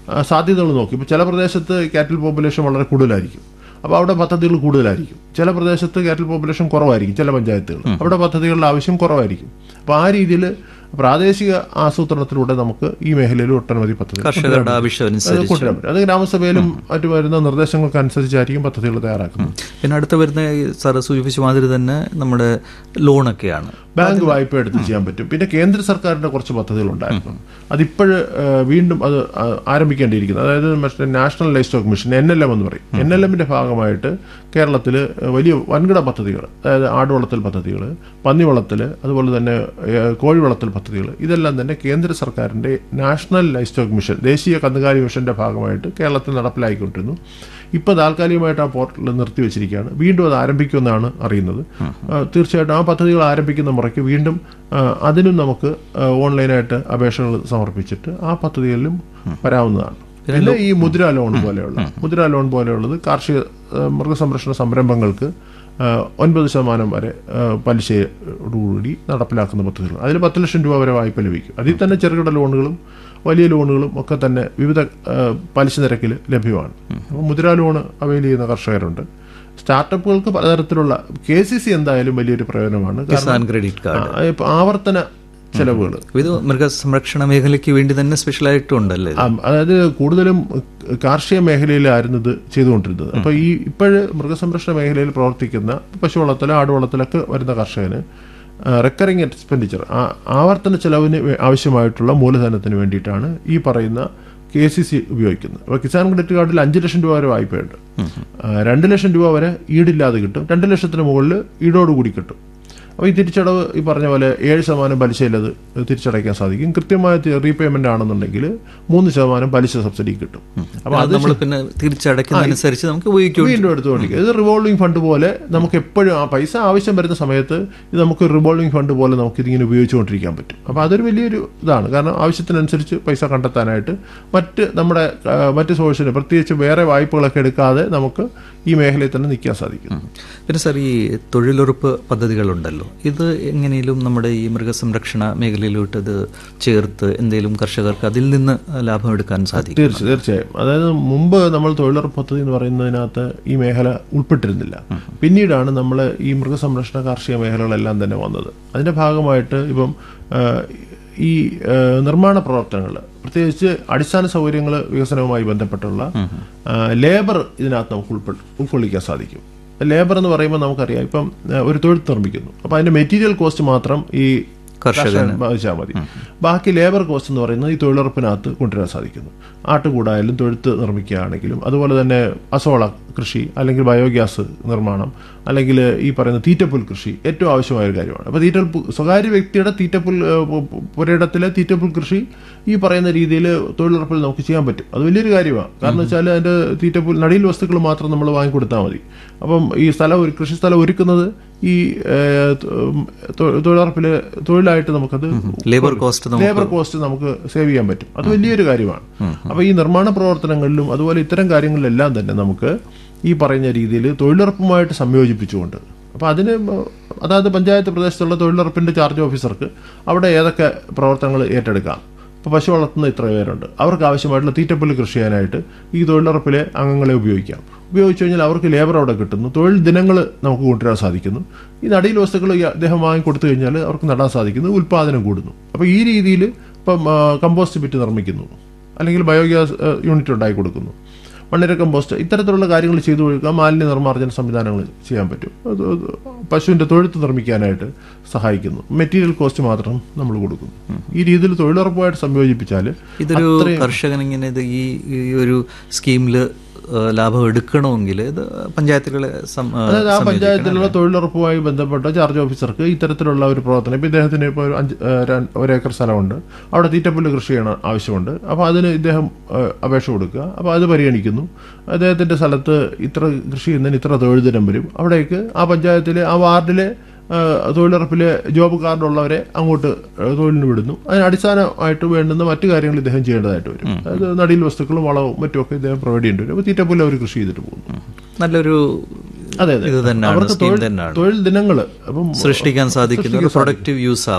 സാധ്യതകൾ നോക്കി. ഇപ്പോൾ ചില പ്രദേശത്ത് കാറ്റിൽ പോപ്പുലേഷൻ വളരെ കൂടുതലായിരിക്കും, അപ്പോൾ അവിടെ പദ്ധതികൾ കൂടുതലായിരിക്കും. ചില പ്രദേശത്ത് കാറ്റിൽ പോപ്പുലേഷൻ കുറവായിരിക്കും, ചില പഞ്ചായത്തുകൾ അവിടെ പദ്ധതികളുടെ ആവശ്യം കുറവായിരിക്കും. അപ്പോൾ ആ രീതിയിൽ പ്രാദേശിക ആസൂത്രണത്തിലൂടെ നമുക്ക് ഈ മേഖലയിൽ ഒട്ടനവധി പദ്ധതികൾ കർഷകരുടെ ആവശ്യമനുസരിച്ച് കൊണ്ടുവരാൻ പറ്റും. അത് ഗ്രാമസഭയിലും മറ്റു വരുന്ന നിർദ്ദേശങ്ങൾക്കനുസരിച്ചായിരിക്കും പദ്ധതികൾ തയ്യാറാക്കുന്നത്. പിന്നെ അടുത്ത് വരുന്ന സാറ് സൂചിപ്പിച്ച മാതിരി തന്നെ നമ്മുടെ ലോണൊക്കെയാണ്, ബാങ്ക് വായ്പ എടുത്ത് ചെയ്യാൻ പറ്റും. പിന്നെ കേന്ദ്ര സർക്കാരിന്റെ കുറച്ച് പദ്ധതികളുണ്ടായിരുന്നു, അതിപ്പോഴ് വീണ്ടും അത് ആരംഭിക്കേണ്ടിയിരിക്കുന്നു. അതായത് മറ്റേ national life stock mission, N L M എന്ന് പറയും. എൻ എൽ എമ്മിന്റെ ഭാഗമായിട്ട് കേരളത്തിൽ വലിയ വൻകിട പദ്ധതികൾ, അതായത് ആടുവളർത്തൽ പദ്ധതികൾ, പന്നി വളർത്തൽ, അതുപോലെ തന്നെ കോഴി വളർത്തൽ പദ്ധതികൾ, ഇതെല്ലാം തന്നെ കേന്ദ്ര സർക്കാരിന്റെ നാഷണൽ ലൈഫ് സ്റ്റോക്ക് മിഷൻ, ദേശീയ കന്നുകാലി മിഷന്റെ ഭാഗമായിട്ട് കേരളത്തിൽ നടപ്പിലാക്കിക്കൊണ്ടിരുന്നു. ഇപ്പോൾ താൽക്കാലികമായിട്ട് ആ പോർട്ടൽ നിർത്തിവെച്ചിരിക്കുകയാണ്. വീണ്ടും അത് ആരംഭിക്കുമെന്നാണ് അറിയുന്നത്. തീർച്ചയായിട്ടും ആ പദ്ധതികൾ ആരംഭിക്കുന്ന മുറയ്ക്ക് വീണ്ടും അതിനും നമുക്ക് ഓൺലൈനായിട്ട് അപേക്ഷകൾ സമർപ്പിച്ചിട്ട് ആ പദ്ധതികളിലും വരാവുന്നതാണ്. പിന്നെ ഈ മുദ്രാ ലോൺ പോലെയുള്ള മുദ്രാ ലോൺ പോലെയുള്ളത് കാർഷിക മൃഗസംരക്ഷണ സംരംഭങ്ങൾക്ക് ഒൻപത് ശതമാനം വരെ പലിശയോടുകൂടി നടപ്പിലാക്കുന്ന പദ്ധതികൾ. അതിൽ പത്ത് ലക്ഷം രൂപ വരെ വായ്പ ലഭിക്കും. അതിൽ തന്നെ ചെറുകിട ലോണുകളും വലിയ ലോണുകളും ഒക്കെ തന്നെ വിവിധ പലിശ നിരക്കിൽ ലഭ്യമാണ്. അപ്പോൾ മുദ്രാ ലോൺ അവൈൽ ചെയ്യുന്ന കർഷകരുണ്ട്. സ്റ്റാർട്ടപ്പുകൾക്ക് പലതരത്തിലുള്ള കെ സി സി എന്തായാലും വലിയൊരു പ്രയോജനമാണ്. ക്രെഡിറ്റ് കാർഡ്, ആവർത്തന ചെലവുകൾ ഇത് മൃഗസംരക്ഷണ മേഖലയ്ക്ക് വേണ്ടി തന്നെ സ്പെഷ്യലായിട്ടുണ്ടല്ലേ? അതായത് കൂടുതലും കാർഷിക മേഖലയിലായിരുന്നു ഇത് ചെയ്തുകൊണ്ടിരുന്നത്. അപ്പോൾ ഈ ഇപ്പോഴ് മൃഗസംരക്ഷണ മേഖലയിൽ പ്രവർത്തിക്കുന്ന പശു വളർത്തൽ, ആടുവളത്തിലൊക്കെ വരുന്ന കർഷകന് റെക്കറിങ് എക്സ്പെൻഡിച്ചർ, ആവർത്തന ചെലവിന് ആവശ്യമായിട്ടുള്ള മൂലധനത്തിന് വേണ്ടിയിട്ടാണ് ഈ പറയുന്ന കെ സി സി ഉപയോഗിക്കുന്നത്. അപ്പോൾ കിസാൻ ക്രെഡിറ്റ് കാർഡിൽ അഞ്ച് ലക്ഷം രൂപ വരെ വായ്പയുണ്ട്. രണ്ട് ലക്ഷം രൂപ വരെ ഈടില്ലാതെ കിട്ടും, രണ്ട് ലക്ഷത്തിന് മുകളിൽ ഈടോടുകൂടി കിട്ടും. അപ്പോൾ ഈ തിരിച്ചടവ് ഈ പറഞ്ഞ പോലെ ഏഴ് ശതമാനം പലിശയിലത് തിരിച്ചടയ്ക്കാൻ സാധിക്കും. കൃത്യമായ റീപേയ്മെന്റ് ആണെന്നുണ്ടെങ്കിൽ മൂന്ന് ശതമാനം പലിശ സബ്സിഡി കിട്ടും. അപ്പോൾ അത് നമ്മൾ പിന്നെ തിരിച്ചടയ്ക്കുന്നതനുസരിച്ച് നമുക്ക് ഉപയോഗിക്കും, വീണ്ടും എടുത്തുകൊണ്ടിരിക്കും. ഇത് റിവോൾവിംഗ് ഫണ്ട് പോലെ നമുക്ക് എപ്പോഴും ആ പൈസ ആവശ്യം വരുന്ന സമയത്ത് ഇത് നമുക്ക് റിവോൾവിംഗ് ഫണ്ട് പോലെ നമുക്ക് ഇതിങ്ങനെ ഉപയോഗിച്ചുകൊണ്ടിരിക്കാൻ പറ്റും. അപ്പോൾ അതൊരു വലിയൊരു ഇതാണ്. കാരണം ആവശ്യത്തിനനുസരിച്ച് പൈസ കണ്ടെത്താനായിട്ട് മറ്റ് നമ്മുടെ മറ്റ് സോഴ്സിന് പ്രത്യേകിച്ച് വേറെ വായ്പകളൊക്കെ എടുക്കാതെ നമുക്ക് ഈ മേഖലയിൽ തന്നെ നിൽക്കാൻ സാധിക്കും. പിന്നെ സാർ, ഈ തൊഴിലുറപ്പ് പദ്ധതികളുണ്ടല്ലോ, ഇത് എങ്ങനെയും നമ്മുടെ ഈ മൃഗസംരക്ഷണ മേഖലയിലോട്ട് ഇത് ചേർത്ത് എന്തെങ്കിലും കർഷകർക്ക് അതിൽ നിന്ന് ലാഭം എടുക്കാൻ സാധിക്കും? തീർച്ചയായും തീർച്ചയായും അതായത് മുമ്പ് നമ്മൾ തൊഴിലുറപ്പ് പദ്ധതി എന്ന് പറയുന്നതിനകത്ത് ഈ മേഖല ഉൾപ്പെട്ടിരുന്നില്ല. പിന്നീടാണ് നമ്മൾ ഈ മൃഗസംരക്ഷണ കാർഷിക മേഖലകളെല്ലാം തന്നെ വന്നത്. അതിന്റെ ഭാഗമായിട്ട് ഇപ്പം ഈ നിർമ്മാണ പ്രവർത്തനങ്ങൾ, പ്രത്യേകിച്ച് അടിസ്ഥാന സൗകര്യങ്ങൾ വികസനവുമായി ബന്ധപ്പെട്ടുള്ള ലേബർ ഇതിനകത്ത് നമുക്ക് ഉൾപ്പെട്ട് ഉൾക്കൊള്ളിക്കാൻ സാധിക്കും. ലേബർ എന്ന് പറയുമ്പോൾ നമുക്കറിയാം, ഇപ്പം ഒരു തൊഴിൽ നിർമ്മിക്കുന്നു, അപ്പോൾ അതിന്റെ മെറ്റീരിയൽ കോസ്റ്റ് മാത്രം ഈ കർഷകൻ ബാധിച്ചാൽ മതി. ബാക്കി ലേബർ കോസ്റ്റ് എന്ന് പറയുന്നത് ഈ തൊഴിലുറപ്പിനകത്ത് കൊണ്ടുവരാൻ സാധിക്കുന്നു. ആട്ടുകൂടായാലും തൊഴുത്ത് നിർമ്മിക്കുകയാണെങ്കിലും, അതുപോലെ തന്നെ അസോള കൃഷി അല്ലെങ്കിൽ ബയോഗ്യാസ് നിർമ്മാണം അല്ലെങ്കിൽ ഈ പറയുന്ന തീറ്റപ്പുൽ കൃഷി ഏറ്റവും ആവശ്യമായ ഒരു കാര്യമാണ്. അപ്പോൾ തീറ്റപ്പുൽ സ്വകാര്യ വ്യക്തിയുടെ തീറ്റപ്പുൽ പുരയിടത്തിലെ തീറ്റപ്പുൽ കൃഷി ഈ പറയുന്ന രീതിയിൽ തൊഴിലുറപ്പിൽ നമുക്ക് ചെയ്യാൻ പറ്റും. അത് വലിയൊരു കാര്യമാണ്. കാരണം വെച്ചാൽ അതിൻ്റെ തീറ്റപ്പുൽ നടീൽ വസ്തുക്കൾ മാത്രം നമ്മൾ വാങ്ങിക്കൊടുത്താൽ മതി. അപ്പം ഈ സ്ഥലം ഒരു കൃഷി സ്ഥലം ഒരുക്കുന്നത് ഈ തൊഴിലുറപ്പിലെ തൊഴിലായിട്ട് നമുക്കത് ലേബർ കോസ്റ്റ് ലേബർ കോസ്റ്റ് നമുക്ക് സേവ് ചെയ്യാൻ പറ്റും. അത് വലിയൊരു കാര്യമാണ്. അപ്പോൾ ഈ നിർമ്മാണ പ്രവർത്തനങ്ങളിലും അതുപോലെ ഇത്തരം കാര്യങ്ങളിലെല്ലാം തന്നെ നമുക്ക് ഈ പറയുന്ന രീതിയിൽ തൊഴിലുറപ്പുമായിട്ട് സംയോജിപ്പിച്ചുകൊണ്ട്, അപ്പോൾ അതിന് അതായത് പഞ്ചായത്ത് പ്രദേശത്തുള്ള തൊഴിലുറപ്പിന്റെ ചാർജ് ഓഫീസർക്ക് അവിടെ ഏതൊക്കെ പ്രവർത്തനങ്ങൾ ഏറ്റെടുക്കാം. ഇപ്പോൾ പശു വളർത്തുന്ന ഇത്ര പേരുണ്ട്, അവർക്ക് ആവശ്യമായിട്ടുള്ള തീറ്റപ്പുല്ല് കൃഷി ചെയ്യാനായിട്ട് ഈ തൊഴിലുറപ്പിലെ അംഗങ്ങളെ ഉപയോഗിക്കാം. ഉപയോഗിച്ചു കഴിഞ്ഞാൽ അവർക്ക് ലേബർ അവിടെ കിട്ടുന്നു, തൊഴിൽ ദിനങ്ങൾ നമുക്ക് കൊണ്ടുവരാൻ സാധിക്കുന്നു. ഈ നടീൽ വസ്തുക്കൾ അദ്ദേഹം വാങ്ങി കൊടുത്തു കഴിഞ്ഞാൽ അവർക്ക് നടാൻ സാധിക്കുന്നു, ഉൽപ്പാദനം കൂടുന്നു. അപ്പോൾ ഈ രീതിയിൽ ഇപ്പം കമ്പോസ്റ്റ് ബിറ്റ് നിർമ്മിക്കുന്നു, അല്ലെങ്കിൽ ബയോഗ്യാസ് യൂണിറ്റ് ഉണ്ടാക്കി കൊടുക്കുന്നു, മണ്ണിര കമ്പോസ്റ്റ്, ഇത്തരത്തിലുള്ള കാര്യങ്ങൾ ചെയ്തു കൊടുക്കുക. മാലിന്യ നിർമ്മാർജ്ജന സംവിധാനങ്ങൾ ചെയ്യാൻ പറ്റും. പശുവിൻ്റെ തൊഴുത്ത് നിർമ്മിക്കാനായിട്ട് സഹായിക്കുന്നു. മെറ്റീരിയൽ കോസ്റ്റ് മാത്രം നമ്മൾ കൊടുക്കുന്നു. ഈ രീതിയിൽ തൊഴിലുറപ്പുമായിട്ട് സംയോജിപ്പിച്ചാൽ ഇതൊരു കർഷകൻ ഇങ്ങനെ ഇത് ഈ ഒരു സ്കീമിൽ ലാഭം എടുക്കണമെങ്കിൽ ഇത് പഞ്ചായത്തുകളെ അതായത് ആ പഞ്ചായത്തിലുള്ള തൊഴിലുറപ്പുമായി ബന്ധപ്പെട്ട ചാർജ് ഓഫീസർക്ക് ഇത്തരത്തിലുള്ള ഒരു പ്രവർത്തനം, ഇപ്പോൾ ഇദ്ദേഹത്തിന് ഇപ്പോൾ ഒരു അഞ്ച് ഒരേക്കർ സ്ഥലമുണ്ട്, അവിടെ തീറ്റപ്പുല്ല് കൃഷി ചെയ്യണം ആവശ്യമുണ്ട്. അപ്പോൾ അതിന് ഇദ്ദേഹം അപേക്ഷ കൊടുക്കുക. അപ്പോൾ അത് പരിഗണിക്കുന്നു. അദ്ദേഹത്തിൻ്റെ സ്ഥലത്ത് ഇത്ര കൃഷി ചെയ്യുന്നതിന് ഇത്ര തൊഴിൽ ദിനം വരും. അവിടേക്ക് ആ പഞ്ചായത്തിലെ ആ വാർഡിലെ തൊഴിലുറപ്പിലെ ജോബ് കാർഡുള്ളവരെ അങ്ങോട്ട് തൊഴിലിന് വിടുന്നു. അതിന് അടിസ്ഥാനമായിട്ട് വേണ്ടുന്ന മറ്റു കാര്യങ്ങൾ ഇദ്ദേഹം ചെയ്യേണ്ടതായിട്ട് വരും. അതായത് നടീൽ വസ്തുക്കളും വളവും മറ്റുമൊക്കെ ഇദ്ദേഹം പ്രൊവൈഡ് ചെയ്യേണ്ടി വരും. അപ്പോൾ തീറ്റപ്പുല്ല് അവർ കൃഷി ചെയ്തിട്ട് പോകുന്നു. നല്ലൊരു അതെ അതെ അവർക്ക് തൊഴിൽ ദിനങ്ങൾ അപ്പം സൃഷ്ടിക്കാൻ സാധിക്കുന്ന പ്രൊഡക്റ്റീവ് യൂസ്